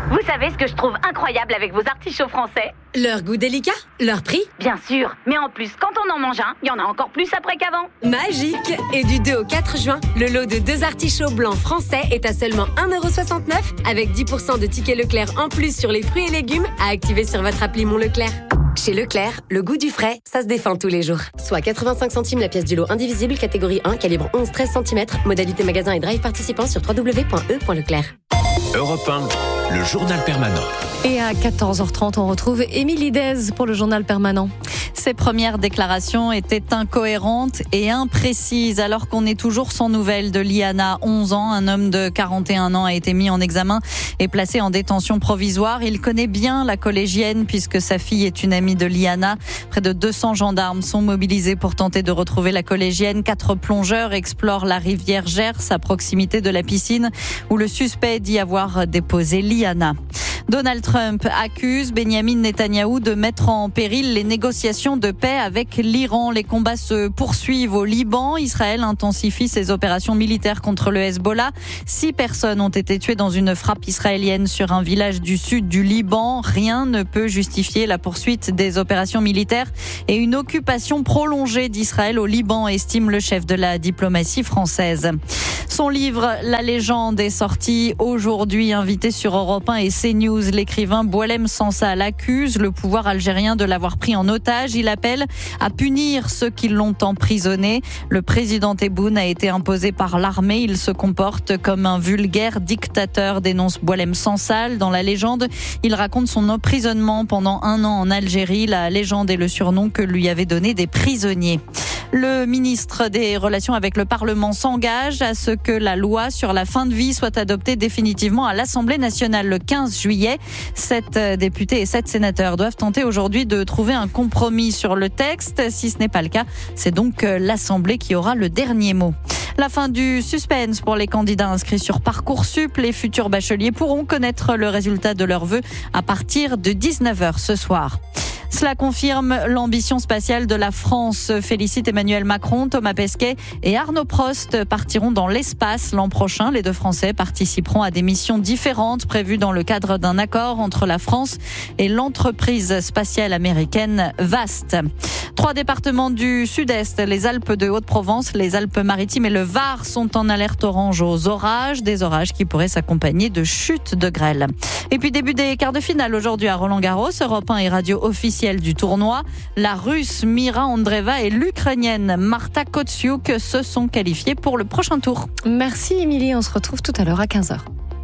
Vous savez ce que je trouve incroyable avec vos artichauts français? Leur goût délicat? Leur prix? Bien sûr, mais en plus, quand on en mange un, il y en a encore plus après qu'avant. Magique! Et du 2 au 4 juin, le lot de 2 artichauts blancs français est à seulement 1,69€ avec 10% de tickets Leclerc en plus sur les fruits et légumes à activer sur votre appli Mon Leclerc. Chez Leclerc, le goût du frais, ça se défend tous les jours. Soit 85 centimes la pièce du lot indivisible, catégorie 1, calibre 11-13 cm, modalité magasin et drive participant sur www.e.leclerc. Europe 1, le journal permanent. Et à 14h30, on retrouve Émilie Dez pour le journal permanent. Ses premières déclarations étaient incohérentes et imprécises alors qu'on est toujours sans nouvelles de Liana, 11 ans. Un homme de 41 ans a été mis en examen et placé en détention provisoire. Il connaît bien la collégienne puisque sa fille est une amie de Liana. Près de 200 gendarmes sont mobilisés pour tenter de retrouver la collégienne. 4 plongeurs explorent la rivière Gers à proximité de la piscine où le suspect dit avoir déposé Liana. Donald Trump accuse Benjamin Netanyahou de mettre en péril les négociations de paix avec l'Iran. Les combats se poursuivent au Liban. Israël intensifie ses opérations militaires contre le Hezbollah. 6 personnes ont été tuées dans une frappe israélienne sur un village du sud du Liban. Rien ne peut justifier la poursuite des opérations militaires et une occupation prolongée d'Israël au Liban, estime le chef de la diplomatie française. Son livre « La légende » est sorti aujourd'hui, invité sur Europe 1 et CNews. L'écrivain Boualem Sansa l'accuse, le pouvoir algérien, de l'avoir pris en otage. Il appelle à punir ceux qui l'ont emprisonné. Le président Tebboune a été imposé par l'armée. Il se comporte comme un vulgaire dictateur, dénonce Boualem Sansa. Dans La légende, il raconte son emprisonnement pendant 1 an en Algérie. La légende est le surnom que lui avaient donné des prisonniers. Le ministre des Relations avec le Parlement s'engage à ce que la loi sur la fin de vie soit adoptée définitivement à l'Assemblée nationale le 15 juillet. 7 députés et 7 sénateurs doivent tenter aujourd'hui de trouver un compromis sur le texte. Si ce n'est pas le cas, c'est donc l'Assemblée qui aura le dernier mot. La fin du suspense pour les candidats inscrits sur Parcoursup. Les futurs bacheliers pourront connaître le résultat de leurs vœux à partir de 19h ce soir. Cela confirme l'ambition spatiale de la France. Félicite Emmanuel Macron, Thomas Pesquet et Arnaud Prost partiront dans l'espace l'an prochain. Les 2 Français participeront à des missions différentes prévues dans le cadre d'un accord entre la France et l'entreprise spatiale américaine VAST. 3 départements du sud-est, les Alpes de Haute-Provence, les Alpes-Maritimes et le Var sont en alerte orange aux orages. Des orages qui pourraient s'accompagner de chutes de grêle. Et puis début des quarts de finale aujourd'hui à Roland-Garros. Europe 1 et radio officielle du tournoi. La Russe Mira Andreeva et l'Ukrainienne Marta Kostyuk se sont qualifiées pour le prochain tour. Merci Émilie, on se retrouve tout à l'heure à 15h.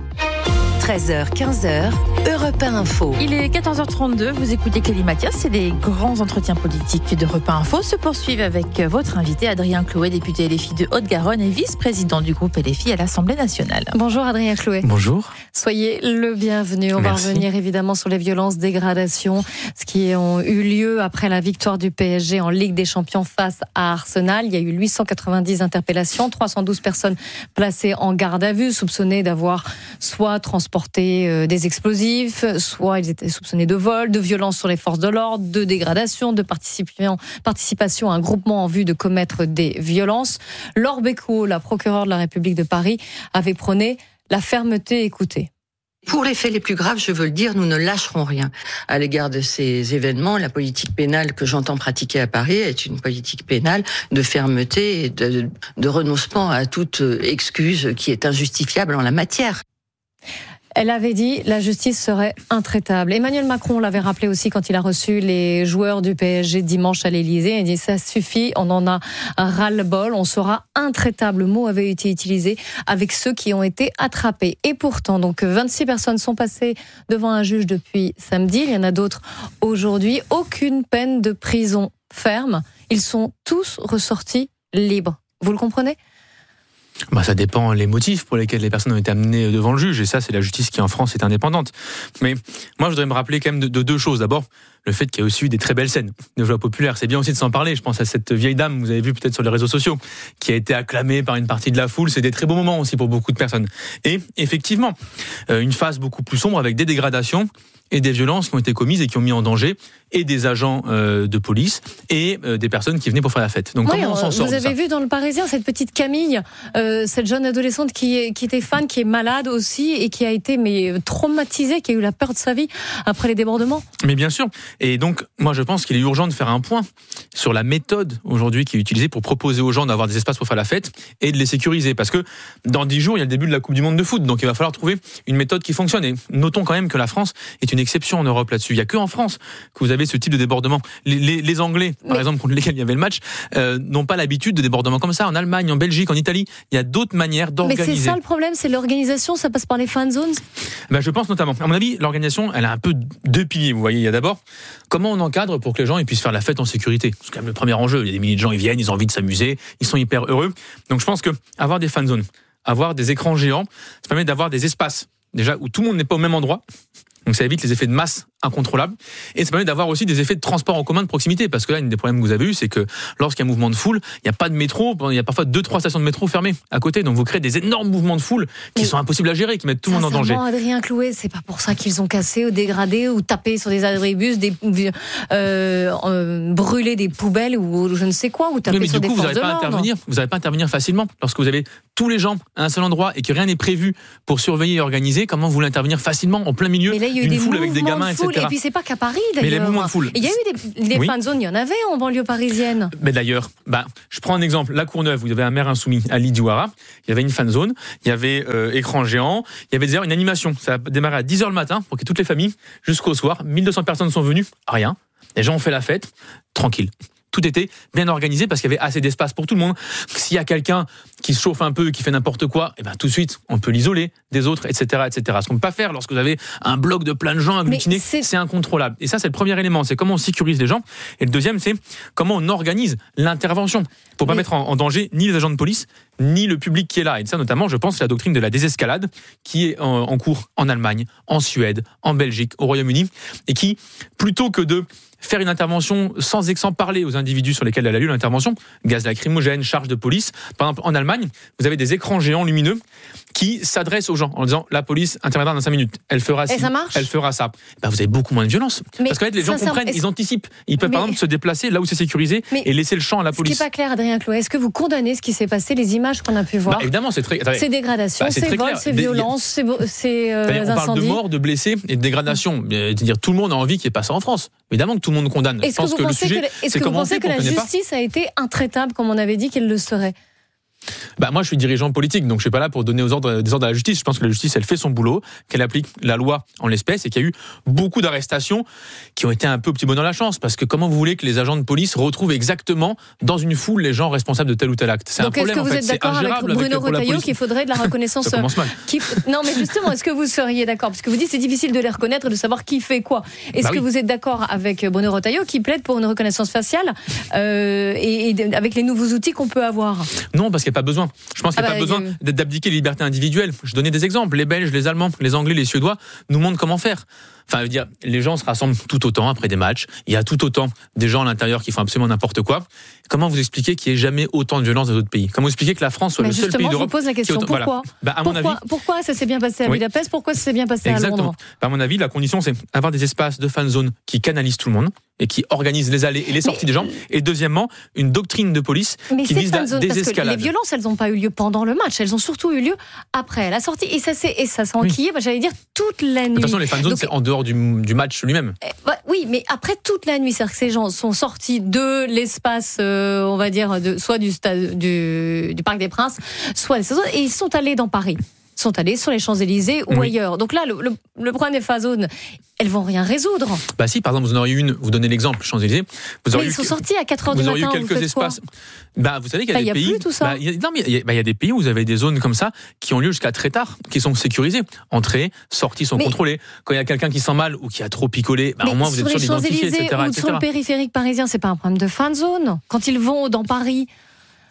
13h, 15h, Europe 1 Info. Il est 14h32, vous écoutez Clélie Mathias et les grands entretiens politiques d'Europe 1 Info se poursuivent avec votre invité Adrien Chloé, député LFI de Haute-Garonne et vice-président du groupe LFI à l'Assemblée nationale. Bonjour Adrien Chloé. Bonjour. Soyez le bienvenu. On va revenir évidemment sur les violences, dégradations, ce qui ont eu lieu après la victoire du PSG en Ligue des Champions face à Arsenal. Il y a eu 890 interpellations, 312 personnes placées en garde à vue, soupçonnées d'avoir soit transporté des explosifs, soit ils étaient soupçonnés de vol, de violence sur les forces de l'ordre, de dégradation, de participation à un groupement en vue de commettre des violences. Laure Becquot, la procureure de la République de Paris, avait prôné la fermeté écoutée. Pour les faits les plus graves, je veux le dire, nous ne lâcherons rien. À l'égard de ces événements, la politique pénale que j'entends pratiquer à Paris est une politique pénale de fermeté et de renoncement à toute excuse qui est injustifiable en la matière. Elle avait dit la justice serait intraitable. Emmanuel Macron l'avait rappelé aussi quand il a reçu les joueurs du PSG dimanche à l'Élysée. Il dit ça suffit, on en a ras-le-bol, on sera intraitable. Le mot avait été utilisé avec ceux qui ont été attrapés. Et pourtant, donc 26 personnes sont passées devant un juge depuis samedi. Il y en a d'autres aujourd'hui. Aucune peine de prison ferme. Ils sont tous ressortis libres. Vous le comprenez ? Ça dépend les motifs pour lesquels les personnes ont été amenées devant le juge, et ça c'est la justice qui en France est indépendante. Mais moi je voudrais me rappeler quand même de 2 choses. D'abord, le fait qu'il y a aussi eu des très belles scènes de joie populaire. C'est bien aussi de s'en parler. Je pense à cette vieille dame, vous avez vu peut-être sur les réseaux sociaux, qui a été acclamée par une partie de la foule. C'est des très beaux moments aussi pour beaucoup de personnes. Et effectivement, une phase beaucoup plus sombre avec des dégradations et des violences qui ont été commises et qui ont mis en danger et des agents de police et des personnes qui venaient pour faire la fête. Donc comment on s'en sort? Vous avez vu dans Le Parisien cette petite Camille, cette jeune adolescente qui était fan, qui est malade aussi et qui a été traumatisée, qui a eu la peur de sa vie après les débordements. Mais bien sûr. Et donc, moi, je pense qu'il est urgent de faire un point sur la méthode aujourd'hui qui est utilisée pour proposer aux gens d'avoir des espaces pour faire la fête et de les sécuriser. Parce que dans 10 jours, il y a le début de la Coupe du Monde de foot. Donc, il va falloir trouver une méthode qui fonctionne. Et notons quand même que la France est une exception en Europe là-dessus. Il n'y a que en France que vous avez ce type de débordement. Les Anglais, par exemple, contre lesquels il y avait le match, n'ont pas l'habitude de débordements comme ça. En Allemagne, en Belgique, en Italie, il y a d'autres manières d'organiser. Mais c'est ça le problème, c'est l'organisation, ça passe par les fan zones. Je pense notamment. À mon avis, l'organisation, elle a un peu deux piliers. Vous voyez, il y a d'abord comment on encadre pour que les gens puissent faire la fête en sécurité. C'est quand même le premier enjeu. Il y a des milliers de gens, ils viennent, ils ont envie de s'amuser, ils sont hyper heureux. Donc je pense que avoir des fan zones, avoir des écrans géants, ça permet d'avoir des espaces déjà où tout le monde n'est pas au même endroit. Donc ça évite les effets de masse incontrôlables. Et ça permet d'avoir aussi des effets de transport en commun de proximité. Parce que là, un des problèmes que vous avez eu, c'est que lorsqu'il y a un mouvement de foule, il n'y a pas de métro, il y a parfois 2-3 stations de métro fermées à côté. Donc vous créez des énormes mouvements de foule qui sont impossibles à gérer, qui mettent tout le monde en danger. Adrien Clouet, c'est pas pour ça qu'ils ont cassé ou dégradé ou tapé sur des abribus, brûlé des poubelles ou je ne sais quoi, ou tapé sur des forces de l'ordre. Vous n'allez pas intervenir facilement. Lorsque vous avez tous les gens à un seul endroit et que rien n'est prévu pour surveiller et organiser, comment vous voulez intervenir facilement en plein milieu d'une foule avec des gamins, etc. Et puis c'est pas qu'à Paris d'ailleurs. Mais les mouvements de foule. Il y a eu des fan zones, il y en avait en banlieue parisienne. Mais d'ailleurs, je prends un exemple. La Courneuve, vous avez un maire insoumis, Ali Diouara. Il y avait une fan zone, il y avait écran géant, il y avait d'ailleurs une animation. Ça a démarré à 10h le matin pour que toutes les familles, jusqu'au soir, 1200 personnes sont venues, rien. Les gens ont fait la fête, tranquille. Tout était bien organisé parce qu'il y avait assez d'espace pour tout le monde. S'il y a quelqu'un qui se chauffe un peu, qui fait n'importe quoi, tout de suite, on peut l'isoler des autres, etc., etc. Ce qu'on ne peut pas faire lorsque vous avez un bloc de plein de gens agglutinés, c'est incontrôlable. Et ça, c'est le premier élément. C'est comment on sécurise les gens. Et le deuxième, c'est comment on organise l'intervention pour pas mettre en danger ni les agents de police, ni le public qui est là. Et ça, notamment, je pense, c'est la doctrine de la désescalade qui est en cours en Allemagne, en Suède, en Belgique, au Royaume-Uni, et qui, plutôt que de faire une intervention sans parler aux individus sur lesquels elle a lieu l'intervention, gaz lacrymogène, charge de police. Par exemple, en Allemagne, vous avez des écrans géants lumineux qui s'adressent aux gens en disant la police interviendra dans 5 minutes. Elle fera ci, elle fera ça. Vous avez beaucoup moins de violence. Parce qu'en fait, les gens comprennent, ils anticipent. Ils peuvent par exemple se déplacer là où c'est sécurisé et laisser le champ à la police. Ce qui n'est pas clair, Adrien Clouet, est-ce que vous condamnez ce qui s'est passé, les images qu'on a pu voir? Évidemment, c'est très. C'est dégradation, c'est vol, c'est violence, c'est incendies. On parle de morts, de blessés et de dégradation. C'est-à-dire tout le monde a envie qu'il n'y ait pas ça en France. Évidemment que tout le monde condamne. Est-ce que vous pensez que la justice a été intraitable comme on avait dit qu'elle le serait? Moi, je suis dirigeant politique, donc je suis pas là pour donner des ordres à la justice. Je pense que la justice, elle fait son boulot, qu'elle applique la loi en l'espèce et qu'il y a eu beaucoup d'arrestations qui ont été un peu au petit bonheur la chance. Parce que comment vous voulez que les agents de police retrouvent exactement dans une foule les gens responsables de tel ou tel acte? C'est donc un problème. Est-ce que vous êtes d'accord avec Bruno Retailleau qu'il faudrait de la reconnaissance? Ça commence mal. Non, mais justement, est-ce que vous seriez d'accord? Parce que vous dites c'est difficile de les reconnaître et de savoir qui fait quoi. Est-ce que vous êtes d'accord avec Bruno Retailleau qui plaide pour une reconnaissance faciale et avec les nouveaux outils qu'on peut avoir? Non, parce qu'il n'y a pas besoin. Je pense qu'il n'y a pas besoin d'abdiquer les libertés individuelles. Je donnais des exemples. Les Belges, les Allemands, les Anglais, les Suédois nous montrent comment faire. Enfin, je veux dire, les gens se rassemblent tout autant après des matchs. Il y a tout autant des gens à l'intérieur qui font absolument n'importe quoi. Comment vous expliquez qu'il n'y ait jamais autant de violence dans d'autres pays? Comment vous expliquez que la France soit le seul pays d'Europe? Je vous pose la question. Pourquoi pourquoi ça s'est bien passé à Budapest? Pourquoi ça s'est bien passé à Londres? À mon avis, la condition, c'est avoir des espaces de fan zone qui canalisent tout le monde et qui organisent les allées et les sorties des gens. Et deuxièmement, une doctrine de police qui vise la désescalade. Les violences, elles n'ont pas eu lieu pendant le match. Elles ont surtout eu lieu après la sortie. Et ça s'est enquillé, j'allais dire, toute la nuit. De toute façon, les fan zones, c'est en dehors du match lui-même. Oui, mais après toute la nuit, c'est-à-dire que ces gens sont sortis de l'espace, on va dire, soit du stade du Parc des Princes, soit des et ils sont allés dans Paris. Ils sont allés sur les Champs-Élysées ou ailleurs. Donc là, le problème des fan zones, elles vont rien résoudre. Si, par exemple, vous en auriez une, vous donnez l'exemple, Champs-Élysées. Ils sont sortis à 4h du matin. Vous auriez eu quelques espaces. Vous savez qu'il y a des pays. Plus tout ça. Il y a des pays où vous avez des zones comme ça qui ont lieu jusqu'à très tard, qui sont sécurisées. Entrées, sorties sont contrôlées. Quand il y a quelqu'un qui sent mal ou qui a trop picolé, au moins vous êtes sûr d'identifier, etc. Ou sur le périphérique parisien, c'est pas un problème de fan zone. Quand ils vont dans Paris.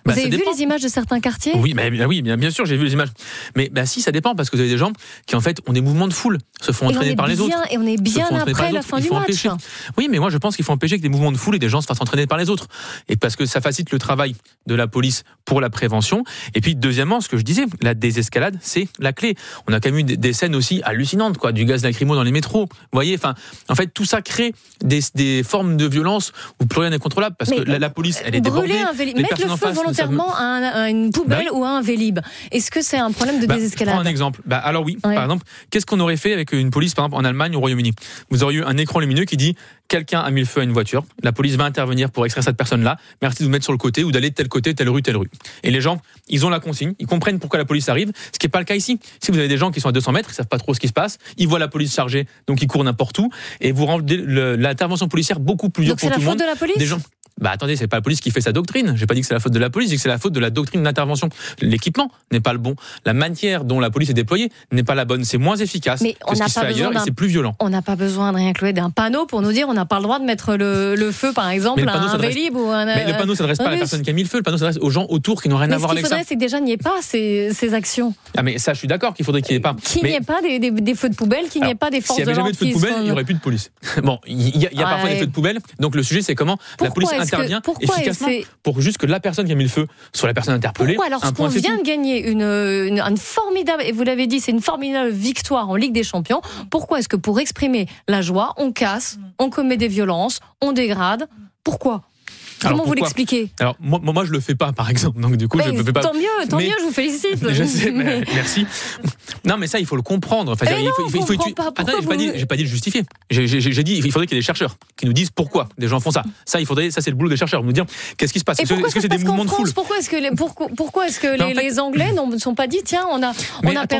Vous avez vu les images de certains quartiers ? Oui, bien sûr, j'ai vu les images. Mais si, ça dépend, parce que vous avez des gens qui en fait ont des mouvements de foule, se font entraîner par les autres. Et on est bien après la fin du match. Oui, mais moi je pense qu'il faut empêcher que des mouvements de foule et des gens se fassent entraîner par les autres. Et parce que ça facilite le travail de la police pour la prévention. Et puis deuxièmement, ce que je disais, la désescalade, c'est la clé. On a quand même eu des scènes aussi hallucinantes, quoi, du gaz lacrymo dans les métros. Vous voyez, en fait, tout ça crée des formes de violence où plus rien n'est contrôlable, parce que la police, elle est débordée. Mettre le feu volontairement à une poubelle ou à un Vélib. Est-ce que c'est un problème de désescalade ? Je prends un exemple. Alors oui, par exemple, qu'est-ce qu'on aurait fait avec une police, par exemple, en Allemagne ou au Royaume-Uni ? Vous auriez eu un écran lumineux qui dit quelqu'un a mis le feu à une voiture, la police va intervenir pour extraire cette personne-là, merci de vous mettre sur le côté ou d'aller de tel côté, telle rue. Et les gens, ils ont la consigne, ils comprennent pourquoi la police arrive, ce qui n'est pas le cas ici. Si vous avez des gens qui sont à 200 mètres, ils ne savent pas trop ce qui se passe, ils voient la police chargée, donc ils courent n'importe où, et vous rendez l'intervention policière beaucoup plus dure pour tout le monde. Donc c'est la faute de la police ? Des gens... attendez, c'est pas la police qui fait sa doctrine. J'ai pas dit que c'est la faute de la police, j'ai dit que c'est la faute de la doctrine d'intervention. L'équipement n'est pas le bon. La manière dont la police est déployée n'est pas la bonne. C'est moins efficace que ce qui se fait ailleurs et c'est plus violent. On n'a pas besoin de rien clouer d'un panneau pour nous dire on n'a pas le droit de mettre le feu, par exemple, à un Vélib ou un. Mais le panneau s'adresse pas à la personne qui a mis le feu. Le panneau s'adresse aux gens autour qui n'ont rien à voir avec ça. Ce qu'il faudrait, c'est que déjà il n'y ait pas ces actions. Mais ça, je suis d'accord qu'il faudrait qu'il n'y ait pas. Qu'il n'y ait pas des feux de poubelle, qu'il n'y ait pas des forces de l'ordre. S'il n'y avait jamais de feux de poubelle, il n'y aurait plus de police. Bon, il y a parfois des feux de poubelle. Donc le sujet, c'est comment la police intervient efficacement pour juste que la personne qui a mis le feu soit la personne interpellée. Pourquoi, alors qu'on vient de gagner une formidable, et vous l'avez dit, c'est une formidable victoire en Ligue des Champions, pourquoi est-ce que pour exprimer la joie, on casse, on commet des violences, on dégrade ? Pourquoi ? Comment vous l'expliquez ? Alors moi je le fais pas, par exemple, donc du coup je ne fais pas. Tant mieux, je vous félicite. Je sais, merci. Non, mais ça il faut le comprendre. Enfin, Attendez, j'ai pas dit le justifier. J'ai dit il faudrait qu'il y ait des chercheurs qui nous disent pourquoi des gens font ça. Ça c'est le boulot des chercheurs, nous dire qu'est-ce qui se passe. Est-ce que c'est des mouvements de foule ? Pourquoi est-ce que les Anglais ne sont pas dit tiens on a perdu